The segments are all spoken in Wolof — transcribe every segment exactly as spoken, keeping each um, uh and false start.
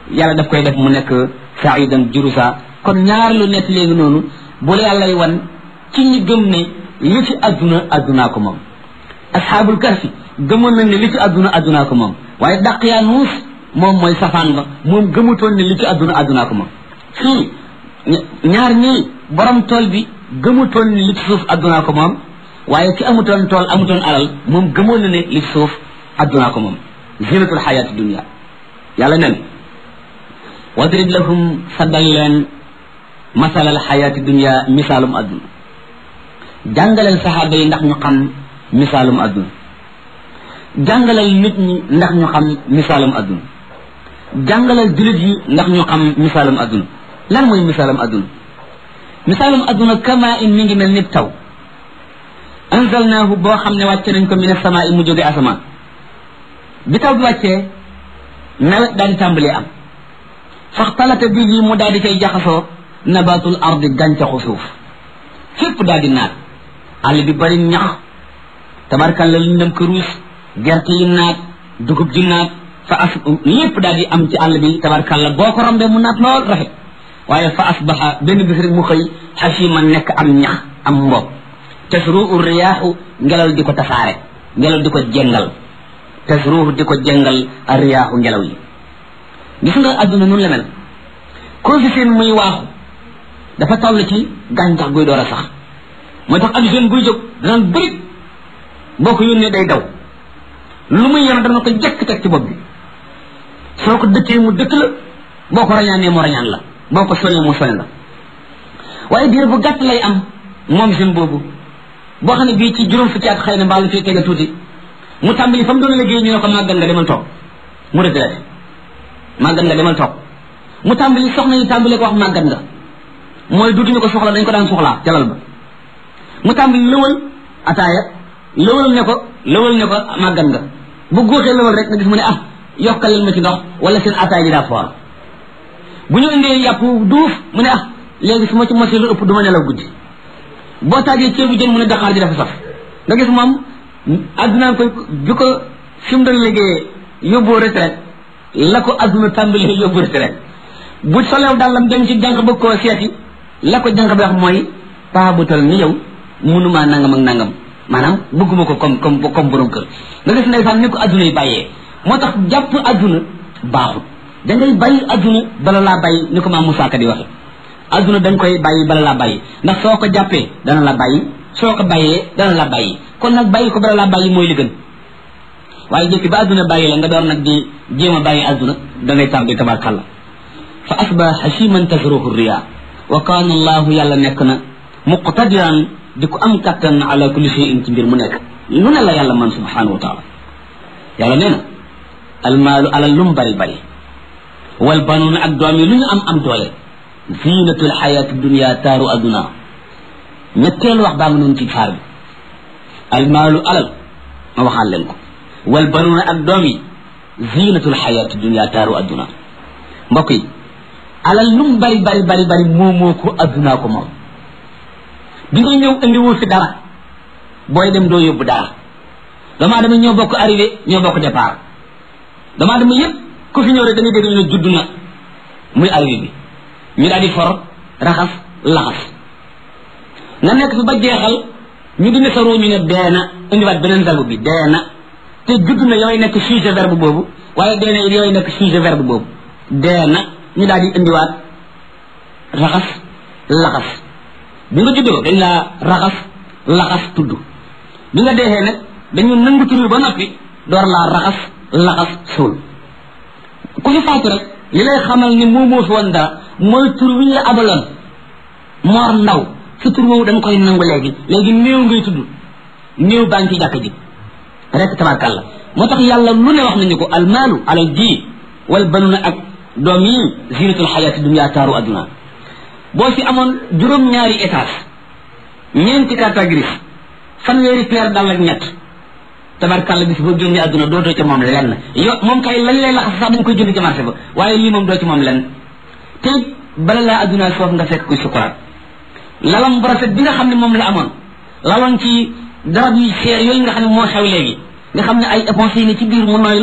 yàlla daf koy def mu nekk saidan jurusa kon ñaar lu nekk léegi noonu bu la yàllay wan ci ñi gëm ne li ci adduna addunaa ko moom asxaabul kahfi gëmoon nañ ne li ci adduna addunaa ko moom waaye Daqyaanus moom mooy safaan ba moom gëmutoon ne li ci adduna addunaa ko moom fii ñaar ñii borom tool bi gëmutoon ne li ci suuf addunaa ko moom waaye ki amutoon tool amutoon alal moom gëmoon na ne li ci suuf addunaa ko moom zinatul xayaati dunia yàlla nen wadrib lahum saddal leen masalal xayaati dunia misaalum adduna jàngaleel saxaaba yi ndax ñu xam misaalum adduna jàngaleel nit ñi ndax ñu xam misaalum adduna jàngaleel jullit yi ndax ñu xam misaalum adduna lan mooy misaalum adduna misaalum adduna kama in mi ngi mel ni taw anzalnaahu boo xam ne wàcce nañ ko min as-samaa mu jóge asamaan bi taw bi wàccee nawet daal di tàmbalee am faxtalata bihi mu daal di cay jaxasoo nabatul ardi gàncaxu suuf fépp daal di naat àll bi bari ñax tabarkalla lu ndëm këruus gerte yi naat dugub ji naat fa as lépp daal di am ci àll bi tabarkalla boo ko rombee mu naat lool rafet waaye fa asbaxa benn bis rek mu xëy xasiman nekk am ñax am mbob tasruhu riyaaxu ngelaw di ko tasaare ngelaw di ko jengal tasruhu di ko jengal a riyaaxu ngelaw yi gis nga adduna nun la mel koo fi seen muy waaxu dafa toll ci gàncax guy door a sax mooy tax ab jeune buy jóg danaan bëri boo ko yónnee day daw lu muy yor dana ko jekk teg ci bopp bi soo ko dëkkee mu dëkk la boo ko rañaanee mu rañaan la boo ko sonee mu sone la waaye diir bu gàtt lay am moom jeune boobu boo xam ne bii ci juróom fukki at xëy na mbaalu fii tege tuuti mu tàmbali fa mu doon liggéey ñu ne ko màggan nga demal toog mu retraité màggan nga demal toog mu tàmbali soxna yi tàmbali ko wax màggan nga mooy duutuñu ko soxla dañ ko daan soxlaa jalal ba mu tàmbali lëwal ataaya lëwal ne ko lëwal ne ko màggan nga bu góotee lëwal rek nga gis mu ne ah yokkaleel ma ci ndox wala seen ataaya ji daa foor bu ñu indee yàpp duuf mu ne ah léegi su ma ci mosee lu ëpp du ma nelaw guddi boo taajee ceebu jën mu ne daqaar ji dafa saf nga gis moom addunaa koy bi ko fi mu doon liggéeyee yóbboo retraite la ko adduna tàmbali yóbbu retraite bu solew dàllam dem ci jànq bëgg koo seeti la ko jànq bi wax mooy paa bu tal ni yow mënumaa nangam ak nangam maanaam bëgguma ko comme comme comme borom kër nga gis ndeysaan ni ko adduna yi bàyyee moo tax jàpp adduna baaxut da ngay bàyyi adduna bala laa bàyyi ni ko maam Moussa Ka di waxe adduna da nga koy bàyyi bala laa bàyyi ndax soo ko jàppee dana la bàyyi soo ko bàyyee dana la bàyyi kon nag bàyyi ko bala laa bàyyi mooy li gën waaye jëkki ba adduna bàyyi la nga door nag di jéem a bàyyi adduna da ngay tardé tabarkàlla fa asba hasiman tasruhu riya wa kaana allahu yàlla nekk na muqtadiran di ko am kattan ala kulli shay'in ci mbir mu nekk lu ne la yàlla man subhanahu wa taala yàlla nee na almaalu alal lu mu bari bari wal banuuna ak doom yi lu ñu am am doole zinatul xayaati dunia taaru adduna ñetteelu wax baa nga noonu ci faar bi almaalu alal ma waxaan leen ko wal banuuna ak doom yi zinatul xayaati dunia taaru adduna mbokk yi alal lu mu bari bari bari bari moomoo ko addunaa ko moom bi nga ñëw indiwul fi dara booy dem doo yóbbu dara damaa dama ñoo bokk arrivé ñoo bokk départ damaa dama yëpp ku fi ñëw rek dañuy dégg ñu ne judd na muy arrivé bi ñu daal di for raxas laxas nga nekk fi ba jeexal ñu di ne sa ruu ñu ne dee na indiwaat beneen verbe bi dee na te judd na yooyu nekk sujet verbe boobu waaye dee na yooyu nekk sujet verbe boobu dee na ñu daal di indiwaat raxas laxas bi nga juddoo dañ laa raxas laxas tudd bi nga deexee nag dañu nangu tur ba noppi door laa raxas laxas suul ku fi faatu rek li lay xamal ni moo moo fi woon dara mooy tur wi ñu la abaloon moor ndaw sa tur woowu dañ koy nangu léegi léegi néew ngay tudd néew baa ngi ci jàkk ji rek tabarkàlla moo tax yàlla lu ne wax nañu ko almaalu alal ji wal banuna ak doom yi zinatul xayaati dunya taaru adduna boo fi amoon juróom-ñaari étage ñeenti carte grise fanweeri paire dal ak ñett tabarkàlla bis boo génnee adduna doo doo ca moom lenn yo moom kay lañ lay laxas sax dañ koy jënd ci marché ba waaye lii moom doo ci moom lenn te bala laa adduna foofu nga fekk kuy sukuraat lalam bu rafet bi nga xam ne moom la amoon laloon ci darab yu seer yooyu nga xam ne moo xew léegi nga xam ne ay éponge yi ne ci biir mu nooy lool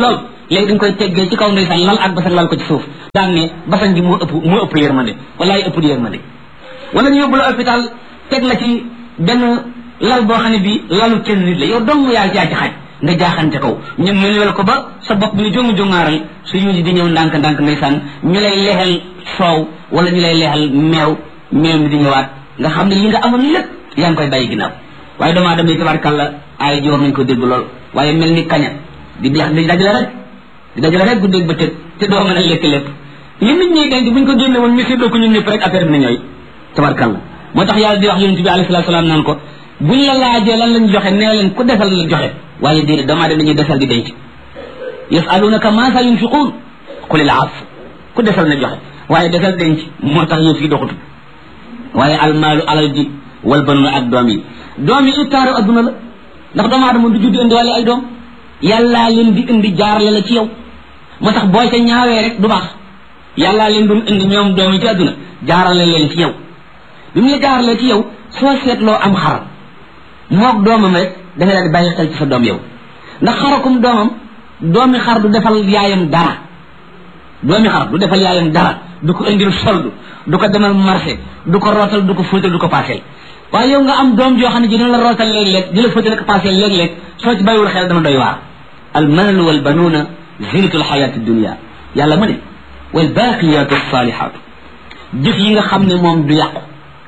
léegi dañ koy teggee ci kaw ndeysaan lal ak basan lal ko ci suuf daan ne basan gi moo ëpp moo ëpp yërmande walaay ëpp di yërmande wala ñu yóbbu la hôpital teg la ci benn lal boo xam ne bii lalu kenn nit la yow dong yaa yaa ci xaj nga jaaxante kaw ñun ñu lewal ko ba sa bopp bi jongu jongaaral su ñu di ñëw ndànk ndànk ndeysaan ñu lay leexal soow wala ñu lay leexal meew meew mi di ñëwaat nga xam ne li nga amoon lépp yaa ngi koy bàyyi ginnaaw waaye doomu aadama yi tabarkàlla ay joor nañ ko dégg lool waaye mel ni kaña di deex di dajale rek di dajale rek guddeeg ba tëg te doo mën a lekk lépp li nit ñuy denc buñ ko génne woon ñu séddoo ko ñun ñëpp rek affaire bi na ñooy tabarkàlla moo tax yàlla di wax yonent bi alayhi salaatu salaam naan ko buñ la laajee lan lañ joxe nee leen ku desal la joxe waaye déedéet doomu aadama dañuy desal di denc yasalunaka maa saa yunfiquun qulil af ku desal na joxe waaye desal denc moo tax yëf yi doxutu waaye almaalu alal ji wal banuna ak doom yi doom yi ittaaru adduna la ndax doomu aadama du judd indi wala ay doom yàllaa leen di indi jaarale la ci yow moo tax boo ca ñaawee rek du baax yàllaa leen doon indi ñoom doom yi ci adduna jaarale leen ci yow bi mu la jaaralee ci yow soo seetloo am xar moog doomam rek da nga daal di bàyyi xel ci sa doom yow ndax xarakum doomam doomi xar du defal yaayam dara doomi xar du defal yaayam dara du ko indil soldu du ko demal marché du ko rootal du ko fóotal du ko paaseel waaye yow nga am doom joo xam ne ji dina la rootal léeg-léeg di la fóotal ko paaseel léeg-léeg soo ci bàyyiwul xel dana doy waar al malu wal banuuna zinatu l xayaati dunia yàlla mu ne wal baqiyatu salihaatu jëf yi nga xam ne moom du yàqu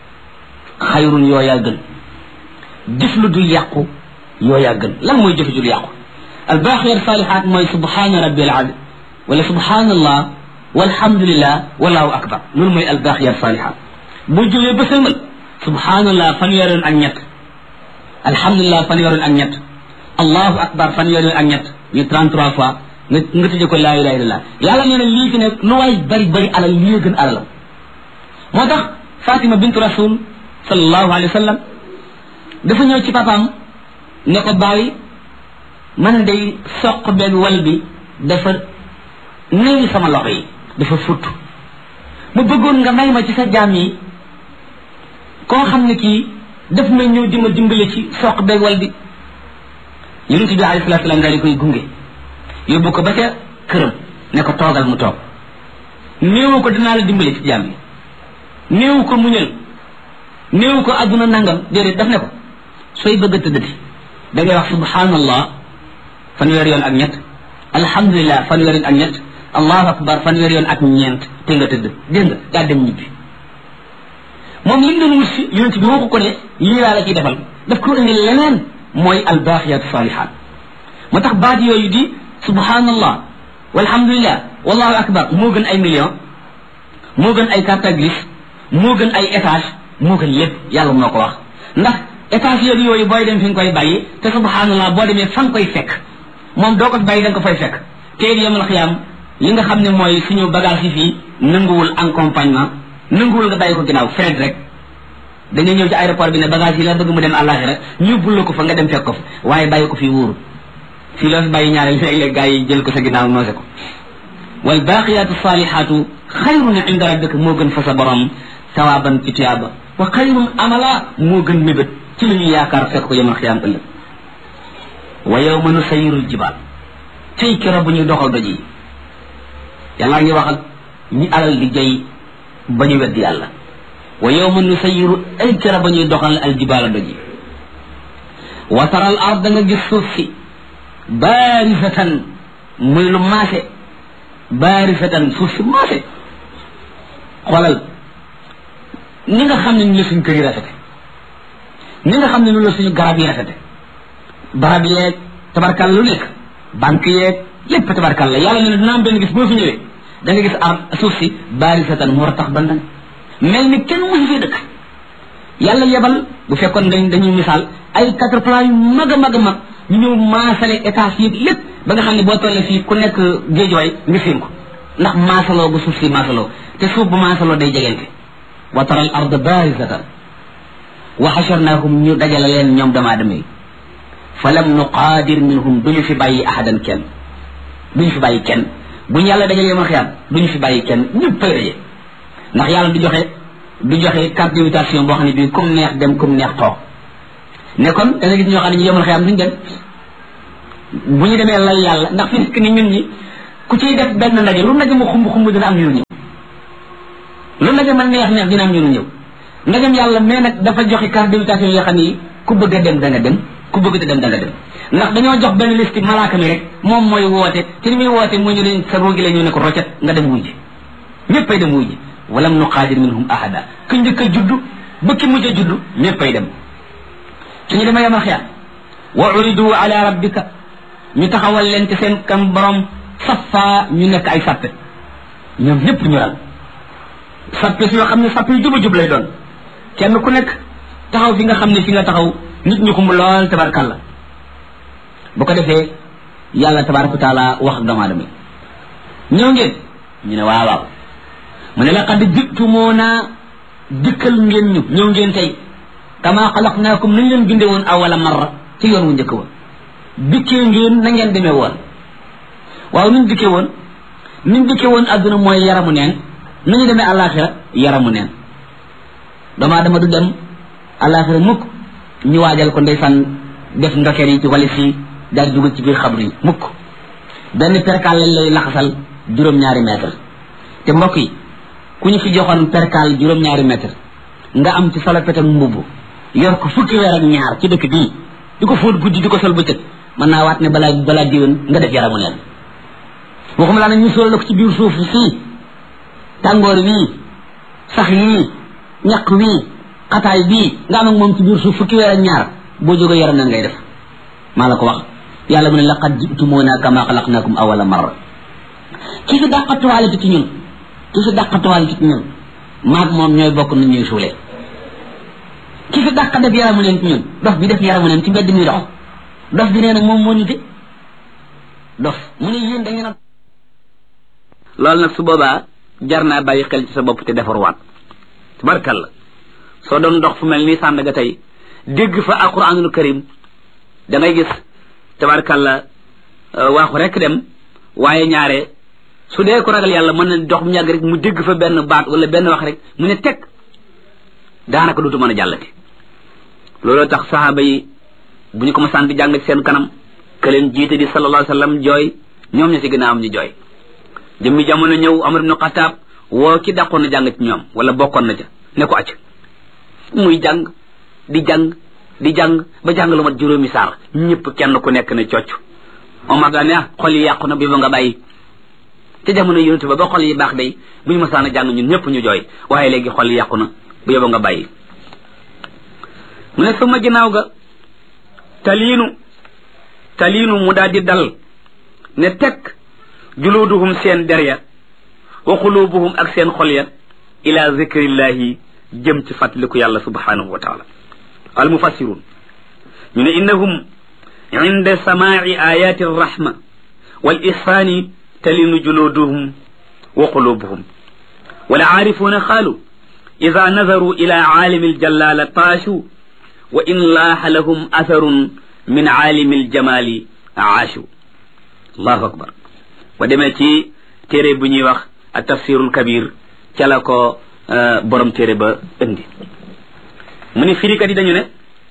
xayrun yooyaa gën jëf lu dul yàqu yooyaa gën lan mooy jëf dul yàqu al baqiyatu salihaat mooy subhaana rabbil azim wala subhaanallah walhamdulillah wallahu akbar loolu mooy al baqiyatu salihaat bu jógee ba sëlmal subhaanallah fanweeri yoon ak ñett alhamdulillah fanweeri yoon ak ñett allahu akbar fanweeri yoon ak ñett ñu trente-trois fois nga nga tëjee ko laa ilaha illallah yàlla nee na lii fi nekk lu waay bari bari alal lii gën alalam moo tax Fatima bintu rasul sallallahu alayhi wa sallam dafa ñëw ci papaam ne ko bàyyi man day soq beeg wal bi dafa néewi sama loxo yi dafa futt mu bëggoon nga may ma ci sa jaam yi koo xam ne kii daf na ñëw di ma dimbale ci soq beeg wal bi yonent bi alayhi salaatu salaam daal di koy gunge yóbbu ko ba ca këram ne ko toogal mu toog néewu ko dinaa la dimbale ci jaam yi néewu ko muñal néewu ko adduna nangam déedéet daf ne ko sooy bëgg a tëddati da ngay wax subhanallah fanweer yoon ak ñett alhamdulillah fanweer yoon ak ñett allahu akbar fanweer yoon ak ñeent te nga tëdd dégg nga daa dem ñibbi moom li mu doon wut si yonent bi waxu ko ne lii laa la ciy defal daf ko indi leneen mooy albaaqiyaatu saalihaat moo tax baat yooyu di subhanallah walhamdulillah wallahu akbar moo gën ay million moo gën ay carte grise moo gën ay étage moo gën lépp yàlla moo ko wax ndax étage yooyu yooyu booy dem fi nga koy bàyyi te subhanallah boo demee fa nga koy fekk moom doo ko bàyyi da nga ko fay fekk te yemal xiyaam li nga xam ne mooy suñu bagage yi fii nanguwul accompagnement nanguwul nga bàyyi ko ginnaaw fred rek da nga ñëw ci aéroport bi ne bagage yi la bëgg mu dem àllaaxira ñu bul la ko fa nga dem fekk ko fa waaye bàyyi ko fii wóoru fii loo fi bàyyi ñaareel léeg-léeg gars yi jël ko sa ginnaaw noose ko wal baaqiyaatu saalihaatu xayrun inda rabbika moo gën fa sa borom sawaaban ci tuyaaba wa xayrun amala moo gën mébét ci li ñu yaakaar fekk ko yemal xiyaam ëllëg wa yawma nusayyiru jibaal tey kero bu ñuy doxal doj yi yàlla ngi wax ak ñi alal di jay ba ñu weddi yàlla wa yawma nusayyiru ay kero ba ñuy doxal al jibaala doj yi wa taral ard nga gis suuf si baarisatan muy lu maase baarisatan suuf si maase xoolal ni nga xam ne ni la suñu kër yi rafete ni nga xam ne noonu la suñu garab yi rafete barab yeeg tabarkal lu nekk banque yeeg lépp tabarkal la yàlla ne ne dina am benn gis boo fi ñëwee da nga gis ar suuf si baarisatan moo tax ba ndang mel ni kenn musu fi dëkk yàlla yebal bu fekkoon dañ dañuy misaal ay quatre plans yu mag a mag a mag ñu ñëw maasale étage yi lépp ba nga xam ne boo tollee fii ku nekk géejooy nga séen ko ndax maasaloo bu suuf si maasaloo te suuf bu maasaloo day jegente wa tara al arda barisatan wa xasharnaahum ñu dajale leen ñoom dama adama yi fa lam nuqaadir minhum duñu fi bàyyi ahadan kenn duñu fi bàyyi kenn buñu yàlla dajale yomal xiyaam duñu fi bàyyi kenn ñëpp fay daje ndax yàlla du joxe du joxe carte d'invitation boo xam ne bii comme neex dem comme neex toog ne kon da nga gis ñoo xam ne ñu yomal xiyaam duñu dem bu ñu demee lay yàlla ndax fi nekk ni ñun ñi ku ciy def benn ndaje lu ndaje mu xumb xumb dina am ñu ñëw lu ndaje man neex neex dina am ñu ñëw ndagam yàlla mais nag dafa joxe carte d'invitation yoo xam ni ku bëgg a dem da nga dem ku bëgg a dem da nga dem ndax dañoo jox benn liste malaaka mi rek moom mooy woote te ni muy woote mu ñu leen sa roogi la ñu ne ko roccet nga dem wujji ñëppay dem wujji walam nuqaadir minhum ahada ku njëkk a juddu ba ki mujj a juddu ñëppay dem suñu demee yamal xiyaam wa uridu ala rabbika ñu taxawal leen ci seen kam borom safa ñu nekk ay sappe ñoom ñëpp ñu ral sappe si yoo xam ne sappe yu juba jub lay doon kenn ku nekk taxaw fi nga xam ne fi nga taxaw nit ñu xumb lool tabarkalla bu ko defee yàlla tabaraka taala wax ak doomu aadama yi ñëw ngeen ñu ne waaw waaw mu ne laqad jitumuuna dikkal ngeen ñu ñëw ngeen tey kama xalaqnaakum nañ leen binde woon awala marra ci yoon wu njëkk woon dikkee ngeen na ngeen demee woon waaw nuñ dikkee woon nuñ dikkee woon adduna mooy yaramu neen nañu demee àllaaxira yaramu neen doomu aadama du dem àllaaxira mukk ñu waajal ko ndeysaan def ndokeer yi ci walis yi daal di dugg ci biir xabru yi mukk benn perkaal lañ lay laxasal juróom-ñaari mètre te mbokk yi ku ñu fi joxoon perkaal juróom-ñaari mètre nga am ci solo petam mbubb yor ko fukki weer ak ñaar ci dëkk bii di ko fóot guddi di ko sol bëccëg mën naa waat ne balaa balaa diwén nga def yaramu neen waxuma laa ne ñu sóoral ko ci biir suuf sii tàngoor wii sax yii ñaq wii xataay bii nga am ak moom ci biir suuf fukki weer ak ñaar boo jógee yaram na ngay def maa la ko wax yàlla mu ne laqad jitumuuna kama xalaqnaakum awala marra ki fi dàqatuwaale ci ñun ki fi dàqatuwaale ci ñun maag moom ñooy bokk nu ñuy suulee ki fi dàq def yaramu neen ci ñun dof bi def yaramu neen ci mbedd mi dox dof bi nee na moom moo nite dof mu ne yéen da ngeen a loolu nag su boobaa jar naa bàyyi xel ci sa bopp te defarwaat tabarkalla soo doon dox fu mel nii Sandaga tey dégg fa alquranul karim da ngay gis tabarkalla waaxu rek dem waaye ñaare su dee ko ragal yàlla mën na dox mu ñàgg rek mu dégg fa benn baat wala benn wax rek mu ne teg daanaka dootu mën a jàllati looloo tax saxaaba yi bu ñu ko masaan di jàng ci seen kanam ke leen jiite di sallallahu alayhi wa sallam jooy ñoom ña ci gën a am ñu jooy jëmmi jamono ñëw Umar ibn Xattaab woo ki dàqoon na jàng ci ñoom wala bokkoon na ca ne ko acc muy jàng di jàng di jàng ba jàng lu mat juróomi saar ñëpp kenn ku nekk ne cocc Omar daa ne ah xol yi yàqu na bi ba nga bàyyi te jamono yonent ba ba xol yi baax day bu ñu masaan a jàng ñun ñëpp ñu jooy waaye léegi xol yi yàqu na bu yóbba nga bàyyi mu ne sama ginnaaw ga taliinu taliinu mu daal di dal ne tekk juluuduhum seen der ya wa xuluubuhum ak seen xol ya ila zikrillahi jëm ci fàttaliku yàlla subhanahu wa taala al mufassirun ñu ne innahum inda samaa'i ayati arrahma wal ihsani talinu juluuduhum wa xuluubuhum wal aarifuuna qaalu ida nazaru ila aalimi aljalaala taashu wa in laaha lahum atharun min aalimi aljamaali aashu allahu akbar ba demee ci téere bu ñuy wax a tafsirul kabir ca la ko borom téere ba indi mu ne firikat yi dañu ne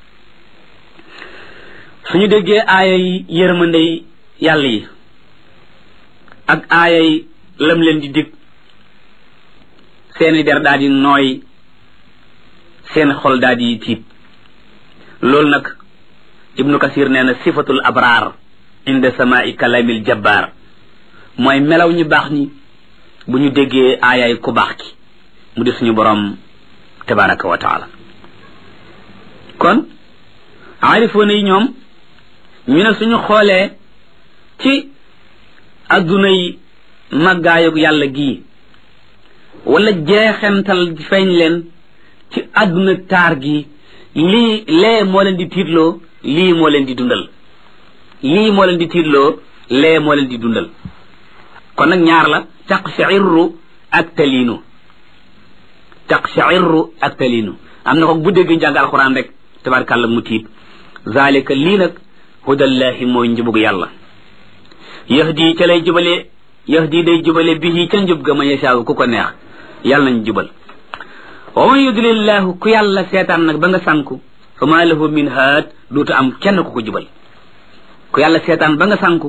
suñu déggee aaya yi yërmandey yàlla yi ak aaya yi lam leen di dig seeni der daal di nooy seen xol daal di tiit loolu nag ibnu kasir nee na sifatul abraar inda samaa'i kalaamil jabbaar mooy melaw ñu baax ñi bu ñu déggee aayaay ku baax ki mu di suñu borom tabaraka wa taala kon aarifoona yi ñoom ñu ne suñu xoolee ci adduna yi màggaayug yàlla gii wala jeexental feeñ leen ci adduna taar gi lii lee moo leen di tiitloo lii moo leen di dundal lii moo leen di tiitloo lee moo leen di dundal kon nag ñaar la taqsha'irru ak taliinu taqsha'irru ak taliinu am na ko bu dégg njàng alquran rek tabarkàlla mu tiit zalika lii nag hudallahi mooy njubug yàlla yahdi ca lay jubale yahdi day jubale bihi ca njub ga ma yashaaw ku ko neex yàlla nañ jubal wa man yudlillahu ku yàlla seetaan nag ba nga sànku fa ma lahu min haad duutu am kenn ku ko jubal ku yàlla seetaan ba nga sànku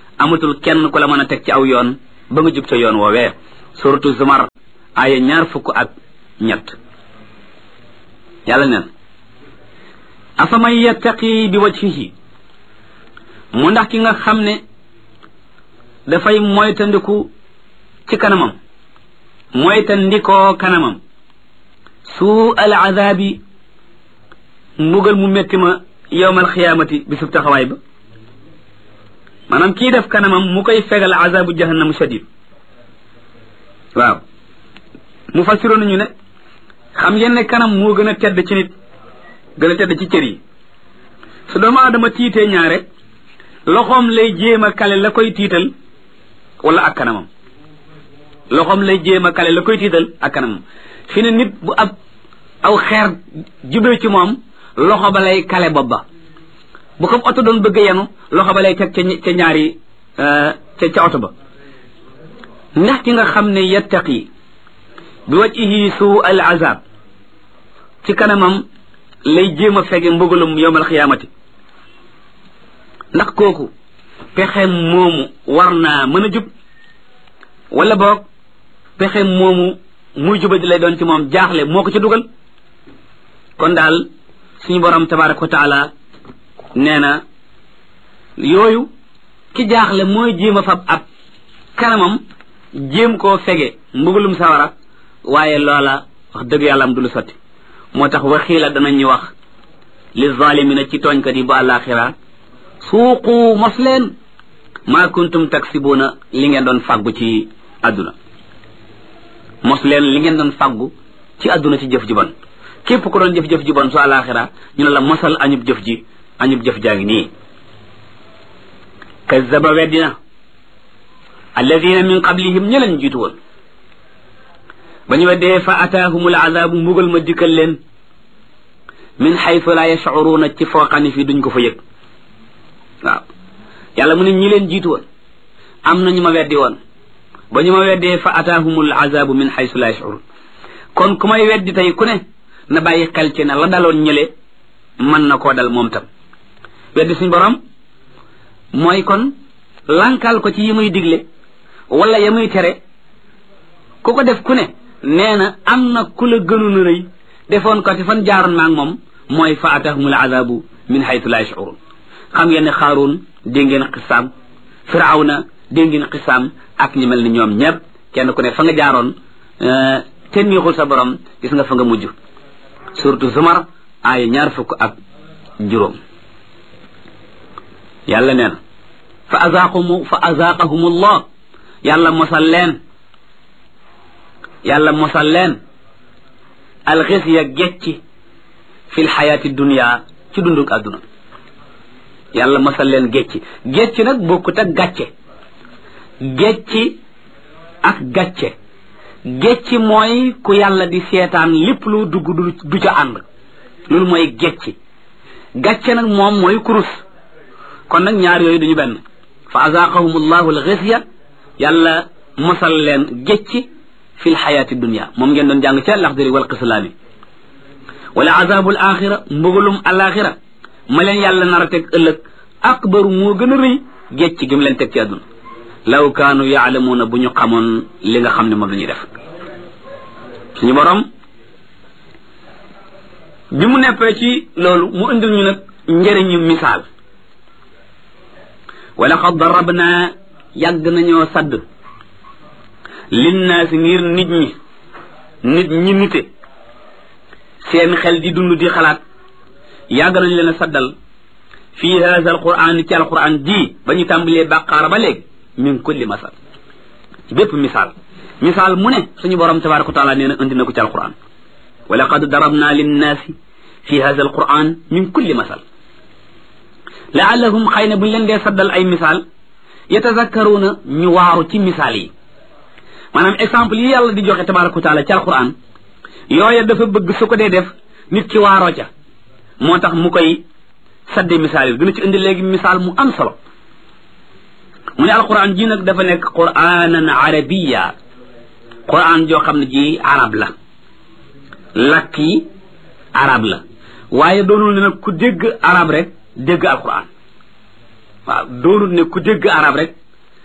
amatul kenn ku la mën a teg ci aw yoon ba nga jub ca yoon woowee suratu zumar aaya ñaar fukk ak ñett yàlla neen afaman yattaqi bi wajhihi mu ndax ki nga xam ne dafay moytandiku ci kanamam moytandikoo kanamam suu al azabi mbugal mu metti ma yowmal xiyaamati bisub taxawaay ba maanaam kii def kanamam mu koy fegal azabu jahannam shadid waaw mu fassiroo nañu ne xam ngeen ne kanam moo gën a tedd ci nit gën a tedd ci cër yi su doomu aadama tiitee ñaare loxoom lay jéem a kale la koy tiital wala ak kanamam loxoom lay jéem a kale la koy tiital ak kanamam fi ne nit bu ab aw xeer jubee ci moom loxo ba lay kale bopp ba bu ko oto doon bëgg yenu loxo ba lay teg ca ca ñaari ca ca oto ba ndax ki nga xam ne yattaqi bi wajhihi suu al azab ci kanamam lay jéem a fege mbugalum yowmal xiyaamati ndax kooku pexem moomu war naa mën a jub wala boog pexem moomu muy jubadi lay doon ci moom jaaxle moo ko ci dugal kon daal suñu borom tabaraka wa taala nee na yooyu ki jaaxle mooy jéem a fab ab kanamam jéem koo fege mbugalum sawara waaye loola wax dëgg yàlla am du lu sotti moo tax waxiila danañu wax li zalimina ci tooñkat yi ba àllaaxira suuqu mos leen maa kuntum taksibuuna li ngeen doon fàggu ci àdduna mos leen li ngeen doon fàggu ci àdduna ci jëf ji bon képp ku doon jëf-jëf ji bon su àllaaxira ñu ne la mosal añub jëf ji añub jëf jaa ngi nii kazzaba weddina alladina min qablihim ña leen jiitu woon ba ñu weddee fa ataahumul azaabu mbugal ma dikkal leen min xaytu laa yashcuruuna ci foo xam ne fii duñ ko fa yëg waaw yàlla mu ne ñi leen jiitu woon am na ñu ma weddi woon ba ñu ma weddee fa ataahumul azaabu min xaytu laa yashcuruun kon ku may weddi tey ku ne na bàyyi xel ci ne la daloon ñële mën na koo dal moom tam weddi suñ borom mooy kon lankal ko ci yi muy digle wala ya muy tere ku ko def ku ne nee na am na ku la gënoon a rëy defoon ko te fan jaaroon maag moom mooy fa atahumul azabu min haytu la yashurun xam ngeen ne xaaruun dégg ngeen xisaam firawna dégg ngeen xisaam ak ñi mel ni ñoom ñëpp kenn ku ne fa nga jaaroon te neexul sa borom gis nga fa nga mujj surtout zumar aaya ñaar fukk ak juróom yàlla nee na fa azaqahumu fa azaqahum allah yàlla mosal leen yàlla mosal leen alxisya gecci fi lxayaati dunia ci dunduk àdduna yàlla mosal leen gecci gecci nag bokkut ak gàcce gecci ak gàcce gecci mooy ku yàlla di seetaan lépp lu dugg du du ca ànd loolu mooy gecci gàcce nag moom mooy kurus kon nag ñaar yooyu duñu benn fa azaqahum allahu alxisya yàlla mosal leen gecci fi lxayaati dunia moom ngeen doon jàng ca laxdari wal qislaami wala azabul axira mbugalum alaxira ma leen yàlla nar a teg ëllëg akbaru moo gën a rëy gecci gi mu leen teg ci àdduna law kaanu yaalamuuna bu ñu xamoon li nga xam ne moom la ñuy def suñu borom bi mu neppee ci loolu mu indil ñu nag njëriñu misaal wala qad darabna yàgg nañoo sadd linnaasi ngir nit ñi nit ñi nite seen xel di dund di xalaat yàgg nañ leen a saddal fii haza alquran ci alquran ji ba ñu tàmbalee bàqaara ba léegi min kulli masal bépp misaal misaal mu ne suñu borom tabaraka wa taala nee na indi na ko ci alquran wa laqad darabna linnaasi fi haza alquran min kulli masal laallahum xëy na bu ñu leen dee saddal ay misaal yatazakkaruuna ñu waaru ci misaal yi maanaam exemple yi yàlla di joxe tabaraka wa taala ci alquran yooya dafa bëgg su ko dee def nit ki waaroo ca moo tax mu koy sadde misaal yi dina ci indi léegi misaal mu am solo mu ne alquran ji nag dafa nekk quranan arabiya quran joo xam ne ji arab la lakk yi arab la waaye doonul ne nag ku dégg arab rek dégg alquran waaw doonul ne ku dégg arab rek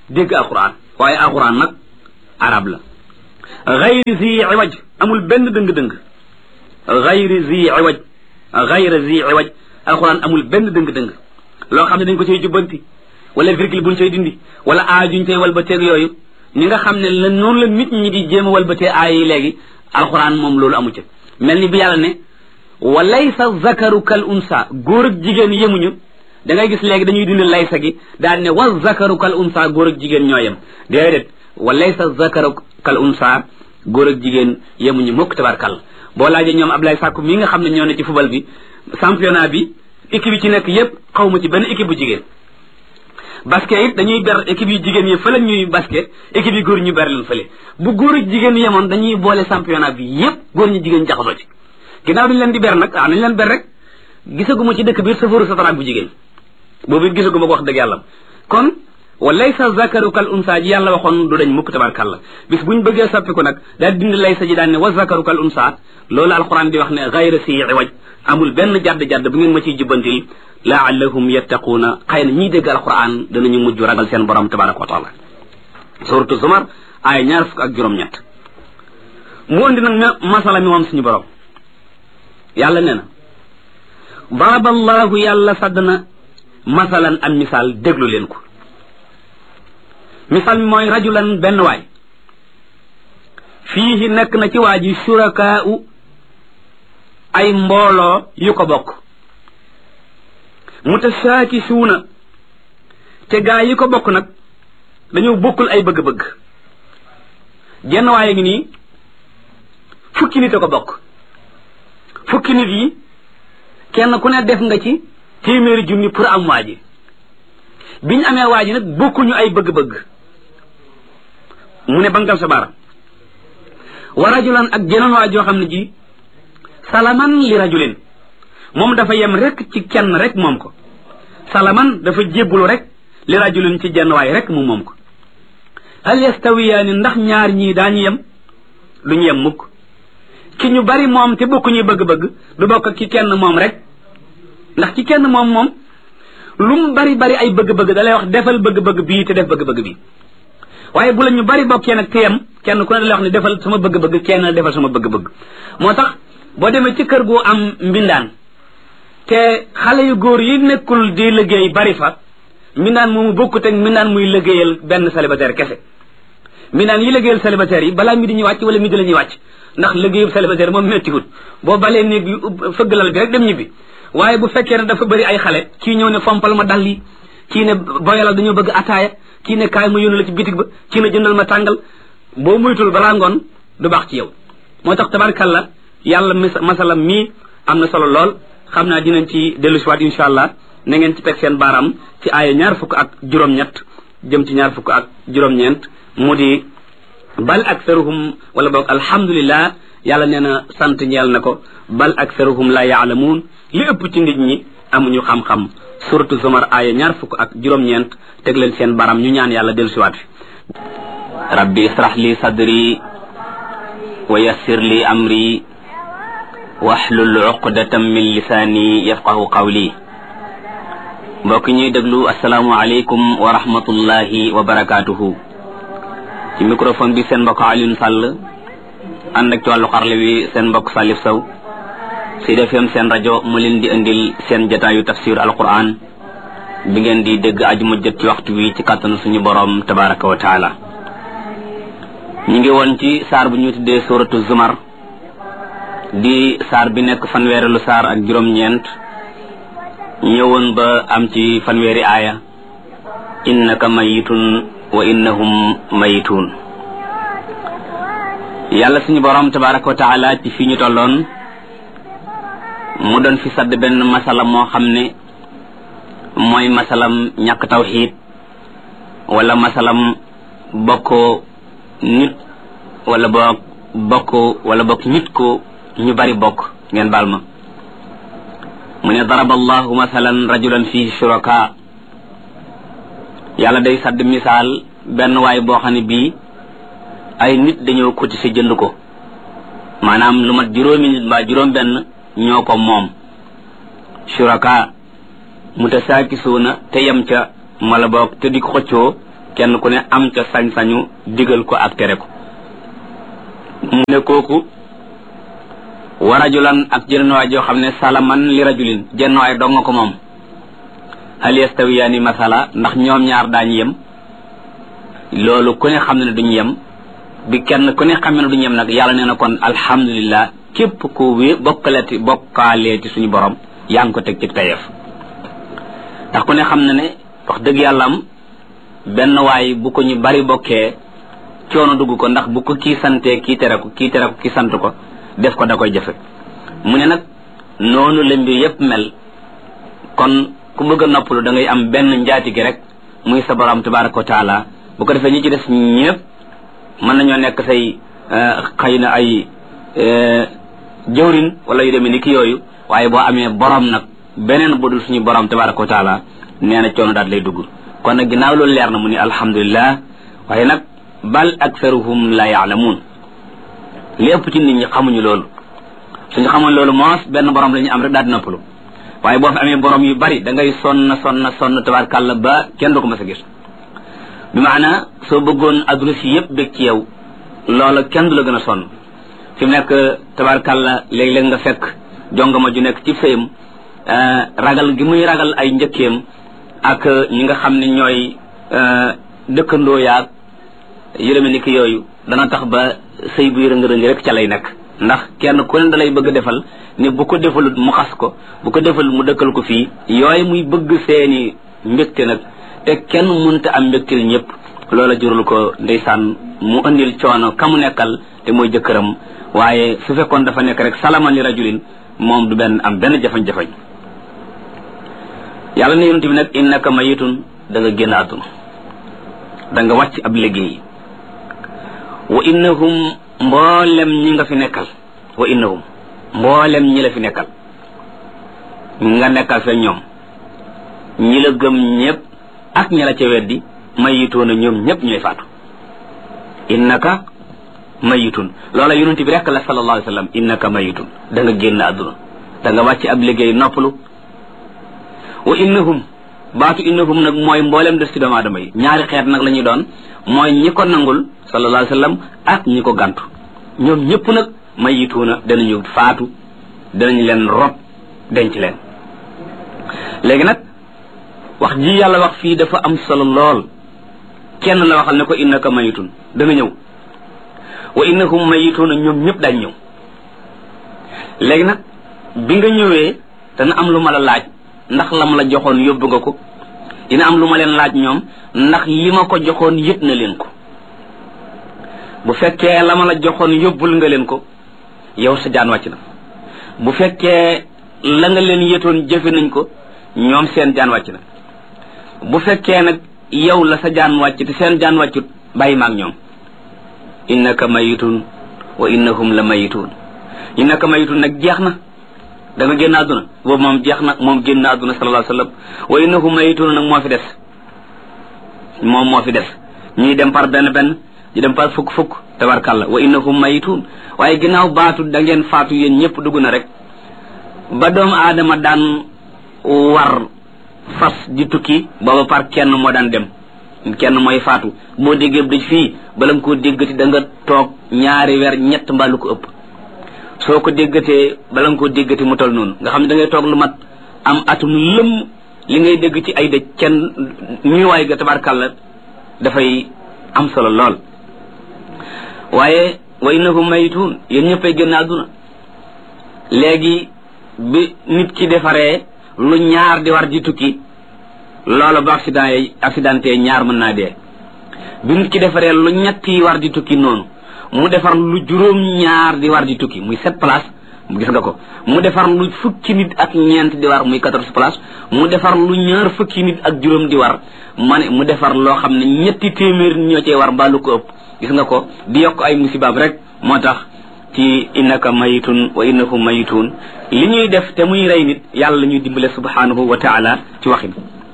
dégg alquran waaye alquran nag arab la gayri zi iwaj amul benn dëng-dëng gayri zi iwaj gayri zi iwaj alquran amul benn dëng-dëng loo xam ne dañ ko cay jubbanti wala virgule buñ cay dindi wala aajuñ cay walbateeg yooyu ñi nga xam ne la noonu la nit ñi di jéem a walbatee aay yi léegi alquran moom loolu amu ca mel ni bi yàlla ne wa laysa zakaru kal unsa góor ak jigéen yemuñu da ngay gis léegi dañuy dindi laysa gi daal ne wa zakaru kal unsa góor ak jigéen ñoo yem déedéet wa laysa zakaru kal unsa góor ak jigéen yemuñu mukk tabarkal boo laajee ñoom Ablaye Sakku mi nga xam ne ñoo ne ci football bi championnat bi équipe yi ci nekk yépp xaw ma ci benn équipe bu jigéen basket it dañuy ber équipe yu jigéen yi fële ñuy basket équipe yi góor ñu ber leen fële bu góor ak jigéen yemoon dañuy boole championnat bi yépp góor ñu jigéen jaxasoo ci ginnaaw dañu leen di ber nag ah nañu leen ber rek gisaguma ci dëkk biir safaru sataraak bu jigéen boobu it gisaguma ko wax dëgg yàlla kon wa laysa zakaru kal unsa ji yàlla waxoon du dañ mukk tabarkàlla bis buñ bëggee soppiku nag daal dindi laysa ji daan ne wa zakaru kal unsa loolu alquran di wax ne gayra si iwaj amul benn jadd-jadd bu ngeen ma ciy jubbantil laallahum yattaquuna xëy na ñiy dégg alquran danañu mujj ragal seen borom tabaraka wa taala suratu zumar aaya ñaar fukk ak juróom-ñett mu andi nag masala mi moom suñu borom yàlla nee na daraba allahu yàlla sadd na masalan am misaal déglu leen ko misaal mi mooy rajulan benn waay fiihi nekk na ci waa ji surakaa'u ay mbooloo yu ko bokk mutashaakisuuna te gaa yi ko bokk nag dañoo bokkul ay bëgg-bëgg jenn waaye ngi nii fukki nit a ko bokk fukki nit yi kenn ku ne def nga ci téeméeri junni pour am waa ji biñ amee waa ji nag bokkuñu ay bëgg-bëgg mu ne bangal sa baara wa rajulan ak jeneen waa joo xam ne ji salaman li rajulin moom dafa yem rek ci kenn rek moom ko salaman dafa jébbulu rek li rajulin ci jenn waay rek mu moom ko hal yastawiyaani ndax ñaar ñii daañu yem duñu yem mukk ki ñu bari moom te bokkuñuy bëgg-bëgg du bokk ki kenn moom rek ndax ci kenn moom moom lu mu bari bari ay bëgg-bëgg da lay wax defal bëgg-bëgg bii te def bëgg-bëgg bii waaye bu la ñu bari bokkee nag te yem kenn ku ne da lay wax ne defal sama bëgg-bëgg kenn defal sama bëgg-bëgg moo tax boo demee ci kër gu am mbindaan te xale yu góor yi nekkul di liggéey bari fa mbindaan moomu bokkut ak mbindaan muy liggéeyal benn célibataire kese mbindaan yi liggéeyal célibataire yi balaa mi di ñuy wàcc wala mi di la ñuy wàcc ndax liggéeyu célibataire moom méttiwut boo balee néeg bi fëggalal bi rek dem ñibbi waaye bu fekkee ne dafa bëri ay xale kii ñëw ne fompal ma dal yi kii ne boyalal dañoo bëgg ataaya kii ne kaay ma yónni la ci bitig ba kii ne jëndal ma tàngal boo muytul balaa ngoon du baax ci yow moo tax tabarkalla yàlla masala mii am na solo lool xam naa dinañ ci dellu si waat insha allah na ngeen ci teg seen baaraam ci aaya ñaar fukk ak juróom-ñett jëm ci ñaar fukk ak juróom-ñeent mu di bal aktharuhum wala boog alhamdulillah yàlla nee na sant ñeel na ko bal aktharuhum la yaalamuun li ëpp ci nit ñi amuñu xam-xam suratu zumar aaya ñaar fukk ak juróom-ñeent teg leen seen baaraam ñu ñaan yàlla dellu si waat fi rabbi israh li sadri wa yassir li amri wahlul uqdatam min lisaani yafqahu qawli mbokk ñuy déglu asalaamu aleykum wa rahmatullahi wa barakaatuhu ci microphone bi seen mbokk Alioune Sall ànd ak ci wàllu xarle wi seen mbokk Salif Sow Sud F M seen rajo mu leen di indil seen jataayu tafsir alquran bi ngeen di dégg aju mu jot ci waxtu wi ci kàttanu suñu borom tabaraka wa taala ñu ngi woon ci saar bu ñu tuddee suratu zumar di saar bi nekk fanweerelu saar ak juróom-ñeent ñëwoon ba am ci fanweeri aaya innaka mayitun wa innahum mayitun yàlla suñu borom tabaraka wa taala ci fii ñu tolloon mu doon fi sadd benn masala moo xam ne mooy masalam ñàkk tawxiid wala masalam bokk nit wala bokk bokk wala bokk nit ko ñu bari bokk ngeen baal ma mu ne daraba allahu masalan rajulan fihi shuraka yàlla day sadd misaal benn waay boo xam ne bii ay nit dañoo cotiser jënd ko maanaam lu mat juróomi nit mbaa juróom benn ñoo ko moom shuraka mutasaakisuuna te yem ca mala boog te di ko xëccoo kenn ku ne am ca sañ-sañu digal ko ak tere ko mu ne kooku wa rajulan ak jenn waay joo xam ne salaman li rajulin jenn waay dong ko moom hal yastawiyaani masala ndax ñoom ñaar daañu yem loolu ku ne xam ne duñu yem bi kenn ku ne xam ne duñu yem nag yàlla nee na kon alhamdulillah képp ku wé bokkaleeti bokkaaleeti suñu borom yaa ngi ko teg ci tayef ndax ku ne xam na ne wax dëgg yàlla am benn waay bu ko ñu bari bokkee coono dugg ko ndax bu ko kii santee kii tere ko kii tere ko kii sant ko def ko da koy jafe mu ne nag noonu la mbir yépp mel kon ku bëgg a noppalu da ngay am benn njaatige rek muy sa borom tabaraka wa taala bu ko defee ñi ci des ñëpp mën nañoo nekk say xëy na ay jëwrin wala yu demee ni ki yooyu waaye boo amee borom nag beneen bu dul suñu borom tabaraka wa taala nee na coono daal lay dugg kon nag ginnaaw loolu leer na mu ni alhamdulillah waaye nag bal aktharuhum la yaalamuun lépp ci nit ñi xamuñu loolu suñu xamuñ loolu moos benn borom la ñu am rek daal di noppalu waaye boo fi amee borom yu bari da ngay sonn sonn sonn tabarkàlla ba kenn du ko mas a gis bi maana soo bëggoon adduna si yëpp bég ci yow loola kenn du la gën a sonn fi mu nekk tabarkàlla léeg-léeg nga fekk jongama ju nekk ci sëyam ragal gi muy ragal ay njëkkeem ak ñi nga xam ne ñooy dëkkandoo yaag yërëme ni ki yooyu dana tax ba sëy buy rëng-rëng rek ca lay nekk ndax kenn ku ne da lay bëgg defal ne bu ko defalut mu xas ko bu ko defal mu dëkkal ko fii yooyu muy bëgg seeni mbégte nag te kenn mënta am mbégteel ñëpp loola jurul ko ndeysaan mu andil coono ka mu nekkal te mooy jëkkëram waaye su fekkoon dafa nekk rek salaman li rajulin moom du benn am benn jafañ-jafañ yàlla ne yonent bi nag innaka mayitun da nga génn àdduna da nga wàcc ab liggéey wa innahum mboolem ñi nga fi nekkal wa innahum mboolem ñi la fi nekkal nga nekkal fa ñoom ñi la gëm ñëpp ak ñi la ca weddi mayituuna ñoom ñëpp ñooy faatu innaka mayitun loola yonent bi rek la sallallahu alayhi wa sallam innaka mayitun da nga génn àdduna da nga wàcc ab liggéey noppalu wa innahum baatu innahum nag mooy mboolem des ci doomu aadama yi ñaari xeet nag la ñuy doon mooy ñi ko nangul sallallahu alayhi wa sallam ak ñi ko gàntu ñoom ñëpp nag mayituuna danañu faatu danañ leen rob denc leen léegi nag wax ji yàlla wax fii dafa am solo lool kenn la waxal ne ko innaka mayitun dana ñëw wa innahum mayituuna ñoom ñëpp dañ ñëw léegi nag bi nga ñëwee dana am lu ma la laaj ndax la ma la joxoon yóbbu nga ko dina am lu ma leen laaj ñoom ndax li ma ko joxoon yëpp na leen ko bu fekkee la ma la joxoon yóbbul nga leen ko yow sa jaan wàcc na bu fekkee la nga leen yëtoon jëfe nañ ko ñoom seen jaan wàcc na bu fekkee nag yow la sa jaan wàcc te seen jaan wàccut bàyyi maag ñoom innaka mayitun wa innahum la mayitun innaka mayitun nag jeex na da nga génn àdduna boobu moom jeex na moom génn àdduna sallallahu alayhi wa sallam wa innahum mayitun nag moo fi des moom moo fi des ñuy dem par benn benn ñu dem par fukk fukk tabarkàlla wa innahum mayitun waaye ginnaaw baatu da ngeen faatu yéen ñëpp dugg na rek ba doomu aadama daan war fas di tukki booba par kenn moo daan dem kenn mooy faatu boo déggee dëj fii bala nga koo déggati da nga toog ñaari weer ñett mbaa lu ko ëpp soo ko déggatee bala nga koo déggati mu tol noonu nga xam ne da ngay toog lu mat am atum lëmm li ngay dégg ci ay dëj kenn ñuwaay ga tabarkàlla dafay am solo lool waaye wa innahum mayitun yéen ñëppay génn àdduna léegi bi nit ki defaree lu ñaar di war di tukki loola bu accident yi accidenté ñaar mën naa dee bi nit ki defaree lu ñetti war di tukki noonu mu defar lu juróom ñaar di war di tukki muy sept place gis nga ko mu defar lu fukki nit ak ñeent di war muy quatorze place mu defar lu ñaar fukki nit ak juróom di war ma ne mu defar loo xam ne ñetti téeméer ñoo cee war mbaa lu ko ëpp gis nga ko di yokk ay musibaab rek moo tax ci innaka mayitun wa innahum mayitun li ñuy def te muy rey nit yàlla la ñuy dimbale subhanahu wa taala ci waxin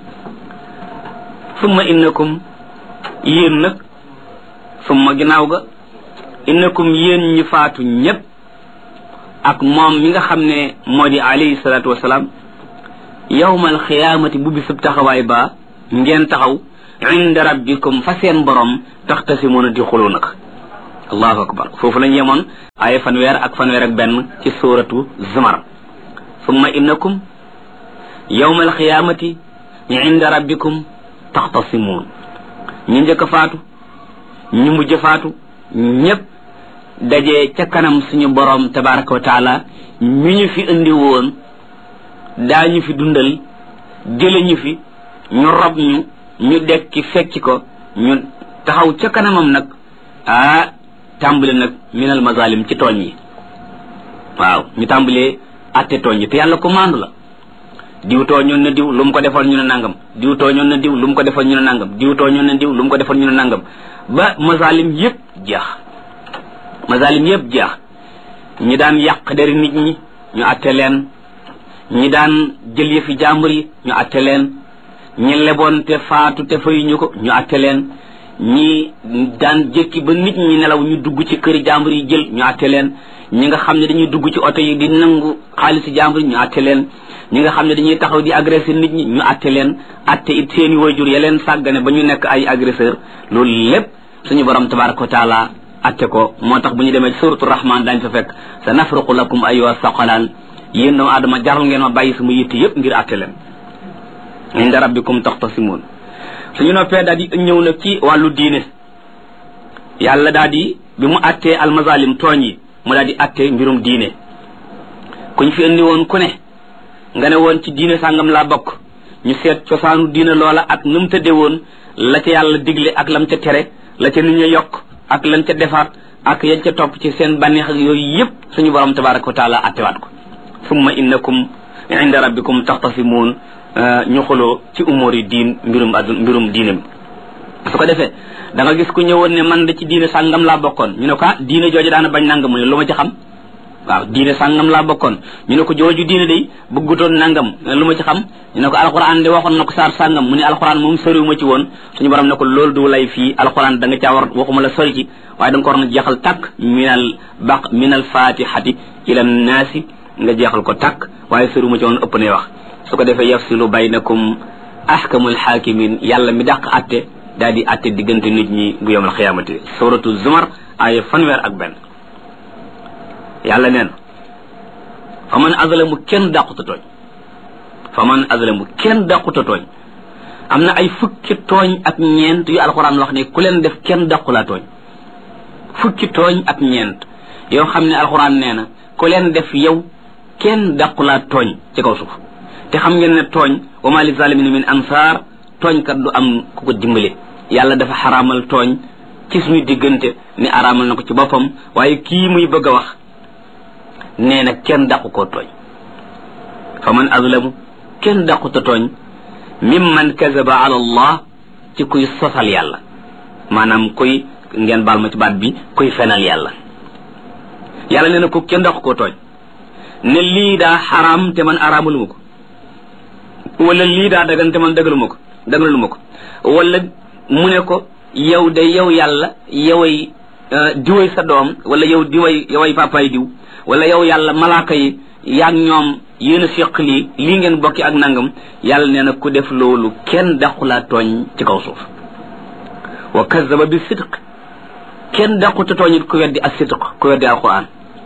summa innakum yéen nag summa ginnaaw ga innakum yéen ñi faatu ñépp ak moom mi nga xam ne moo di alayhi salatu wasalaam yawmal xiyaamati bu bisub taxawaay ba ngeen taxaw inda rabbikum fa seen borom taxtasimuuna di xuloo nag allahu akbar foofu lañ yemoon ay fanweer ak fanweer ak benn ci suratu zumar summa innakum yawma alqiyamati inda rabbikum taxtasimuun ñu njëkk a faatu ñu mujj faatu ñépp daje ca kanam suñu borom tabaraka wa taala mi ñu fi indi woon daañu fi dundal jële ñu fi ñu rob ñu ñu dekki fekki ko ñu taxaw ca kanamam nag ah tàmbale nag minal mazalim ci tooñ yi waaw ñu tàmbalee atte tooñ yi te yàlla ko maandu la diw tooñoon na diw lu mu ko defoon ñu ne nangam diw tooñoon na diw lu mu ko defoon ñu ne nangam diw tooñoon na diw lu mu ko defoon ñu ne nangam ba mazalim yépp jeex mazalim yépp jeex ñi daan yàq deri nit ñi ñu atte leen ñi daan jël yëfi jàmbur yi ñu atte leen ñi leboon te faatu te fayuñu ko ñu atte leen ñi daan jékki ba nit ñi nelaw ñu dugg ci këri jàmbur yi jël ñu atte leen ñi nga xam ne dañuy dugg ci oto yi di nangu xaalisi jàmbur yi ñu atte leen ñi nga xam ne dañuy taxaw di agressé nit ñi ñu atte leen atte it seeni waajur ya leen sàggane ba ñu nekk ay agresseur loolu lépp suñu borom tabaraka wa taala atte ko moo tax bu ñu demee suratu rahman daañ fa fekk sa nafruqu lakum ayyuha saqalaan yéen doomu aadama jaral ngeen ma bàyyi sama yitte yépp ngir atte leen inda rabbikum taxtasimuun suñu noppee daal di ñëw nag ci wàllu diine yàlla daal di bi mu attee almazalim tooñ yi mu daal di attee mbirum diine kuñ fi indi woon ku ne nga ne woon ci diine sàngam laa bokk ñu seet cosaanu diine loola ak nu mu tëdde woon la ca yàlla digle ak lam ca tere la ca nit ña yokk ak lañ ca defaat ak yañ ca topp ci seen bànneex ak yooyu yépp suñu borom tabaraka wa taala attewaat ko summa innakum inda rabbikum taxtasimuun ñu xuloo ci umóori diin mbirum addu mbirum diine bi su ko defee da nga gis ku ñëwoon ne man de ci diine sàngam laa bokkoon ñu ne ko ah diine jooju daana bañ nangam mu ne lu ma ci xam waaw diine sàngam laa bokkoon ñu ne ko jooju diine day bëggutoon nangam lu ma ci xam ñu ne ko alxuraan de waxoon na ko saar sàngam mu ne alxuraan moom soriwu ma ci woon suñu borom ne ko loolu du lay fii alxuraan da nga caa war waxuma la sori ci waaye da nga ko war na jeexal tàkk minal baq minal fatihati ila naasi nga jeexal ko tàkk waaye soriwu ma ci woon ëpp nay wax su ko defee yafsilu baynakum ahkamul hakimin yàlla mi dàq atte daal di atte diggante nit ñi bu yawmal xiyaamati suratu zumar ay fanweer ak benn yàlla neen fa man azlamu kenn dàquta tooñ fa man azlamu kenn dàquta tooñ am na ay fukki tooñ ak ñeent yu alxuraan wax ne ku leen def kenn dàqulaa tooñ fukki tooñ ak ñeent yoo xam ne alxuraan nee na ku leen def yow kenn dàqulaa tooñ ci kaw suuf te xam ngeen ne tooñ wa ma li zalimina min ansaar tooñkat du am ku ko dimbale yàlla dafa xaraamal tooñ ci suñu diggante ni araamal na ko ci boppam waaye kii muy bëgg a wax nee na kenn dàqu koo tooñ fa man azlamu kenn dàquta tooñ mimman kazaba ala allah ci kuy sosal yàlla maanaam kuy ngeen baal ma ci baat bi kuy fenal yàlla yàlla nee na ko kenn dàqu koo tooñ ne lii daa xaraam te man araamaluma ko wala lii daa dagan te man dagaluma ko dagaluma ko wala mu ne ko yow de yow yàlla yoway diway sa doom wala yow diway yoway papaay diw wala yow yàlla malaaka yi yaag ñoom yéen a séq lii lii ngeen bokki ak nangam yàlla nee na ku def loolu kenn dàqulaa tooñ ci kaw suuf wa kazaba bi sidq kenn dàquta tooñit ku weddi ak sidq ku weddi alquran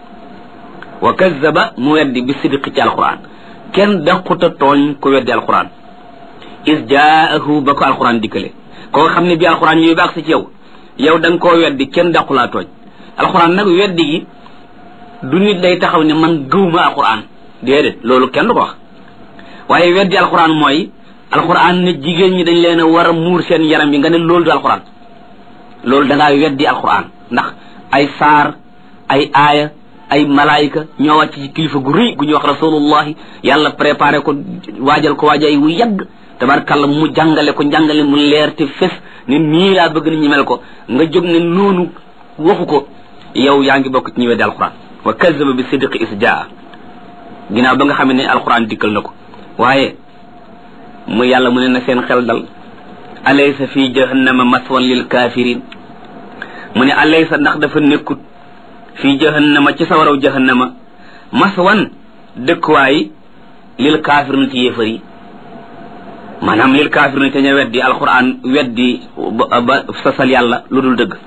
wa kazaba mu weddi bi sidq ci alquran kenn dàquta tooñ ku weddi alquran is jaahu ba ko alquran dikkale koo xam ne bi alquran ñuy baax si ci yow yow da nga koo weddi kenn dàqulaa tooñ alquran nag weddi gi du nit day taxaw ne man gëwma alquran déedéet loolu kenn du ko wax waaye weddi alquran mooy alquran ne jigéen ñi dañ leen a war a muur seen yaram yi nga ne loolu du alquran loolu da ngaa weddi alquran ndax ay saar ay aaya ay malaayika ñoo wàcc ci kilifa gu rëy gu ñuy wax rasulullahi yàlla préparé ko waajal ko waajay wu yàgg tabarkàlla mu jàngale ko jàngale mu leer te fes ne nii laa bëgg na ñu mel ko nga jóg ne noonu waxu ko yow yaa ngi bokk ci ñu weddi alquran wa kazaba bi sidqi is jaa ginnaaw ba nga xam ne alquran dikkal na ko waaye mu yàlla mu ne na seen xel dal alaysa fi jahannama maswan lil kafirin mu ne alaysa ndax dafa nekkut fi jahannama ci sawaraw jahannama maswan dëkkuwaay lil kafirin ci yéefar yi maanaam lil kaafirina te ña weddi alquran weddi ba sosal yàlla lu dul dëgg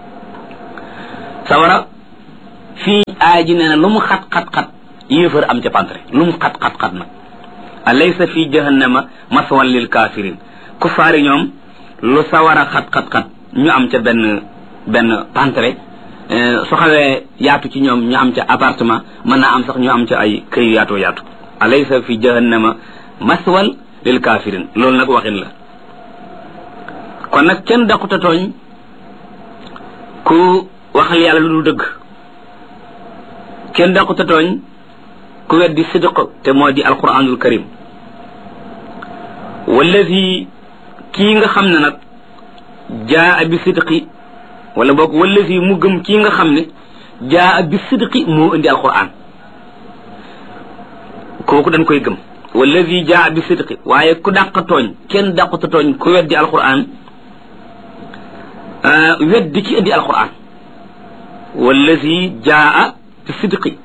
sawara fii aaya ji nee na lu mu xat xat xat yéefar am ca pantre lu mu xat xat xat nag alaysa fi jahannama maswan lil kafirin kufaari ñoom lu sawara xat xat xat ñu am ca benn benn pantre su xawee yaatu ci ñoom ñu am ca appartement mën naa am sax ñu am ca ay këy yaatoo yaatu alaysa fi jahannama maswal lil kafirin loolu nag waxin la kon nag kenn daquta tooñ ku waxal yàlla lu dul dëgg kenn daquta tooñ ku weddi sidq te moo di alquranul karim wallazi kii nga xam ne nag jaa bi sidqi wala boog wallazi mu gëm kii nga xam ne jaa bi sidqi moo indi alquran kooku dañ koy gëm wallazi jaa bi sidqi waaye ku dàq tooñ kenn dàquta tooñ ku weddi alquran weddi ci indi alquran wallazi jaa bi sidqi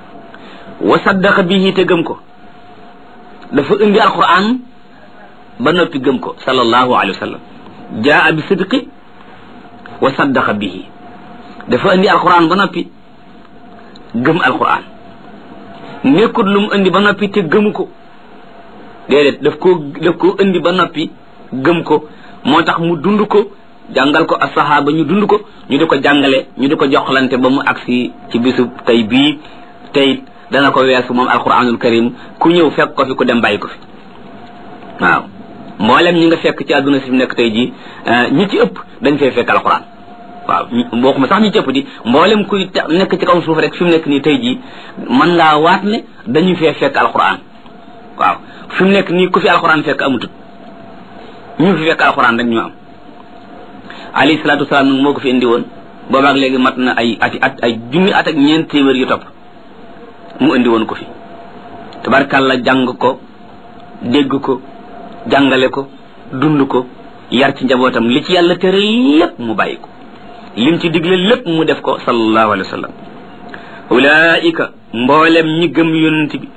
wa saddaqa bihi te gëm ko dafa indi alquran ba noppi gëm ko sallallahu alayhi wa sallam jaa bi sidqi wa saddaqa bihi dafa indi alquran ba noppi gëm alquran nekkut lu mu indi ba noppi te gëmu ko déedéet daf koo daf koo indi ba noppi gëm ko moo tax mu dund ko jàngal ko asahaba ñu dund ko ñu di ko jàngale ñu di ko joxlante ba mu agsi ci bisu tey bii tey dana ko weesu moom alquranul karim ku ñëw fekk ko fi ku dem bàyyi ko fi waaw mboolem ñi nga fekk ci àdduna si fi nekk tey jii ñi ci ëpp dañ fay fekk alquran waaw bokkuma sax ñi ci ëpp di mboolem kuy nekk ci kaw suuf rek fi mu nekk nii tey jii mën ngaa waat ne dañu fee fekk alquran waaw fi mu nekk nii ku fi alquran fekk amutut ñu fi fekk alquran rek ñu am alayhi salaatu wasalaam nag moo ko fi indi woon boobaak léegi mat na ay ati at ay junni at ak ñeent téeméer yu topp mu indi woon ko fi tabarkàlla jàng ko dégg ko jàngale ko dund ko yar ci njabootam li ci yàlla tere lépp mu bàyyi ko lim ci digle lépp mu def ko sallallahu alayhi wa sallam ulaika mboolem ñi gëm yonent bi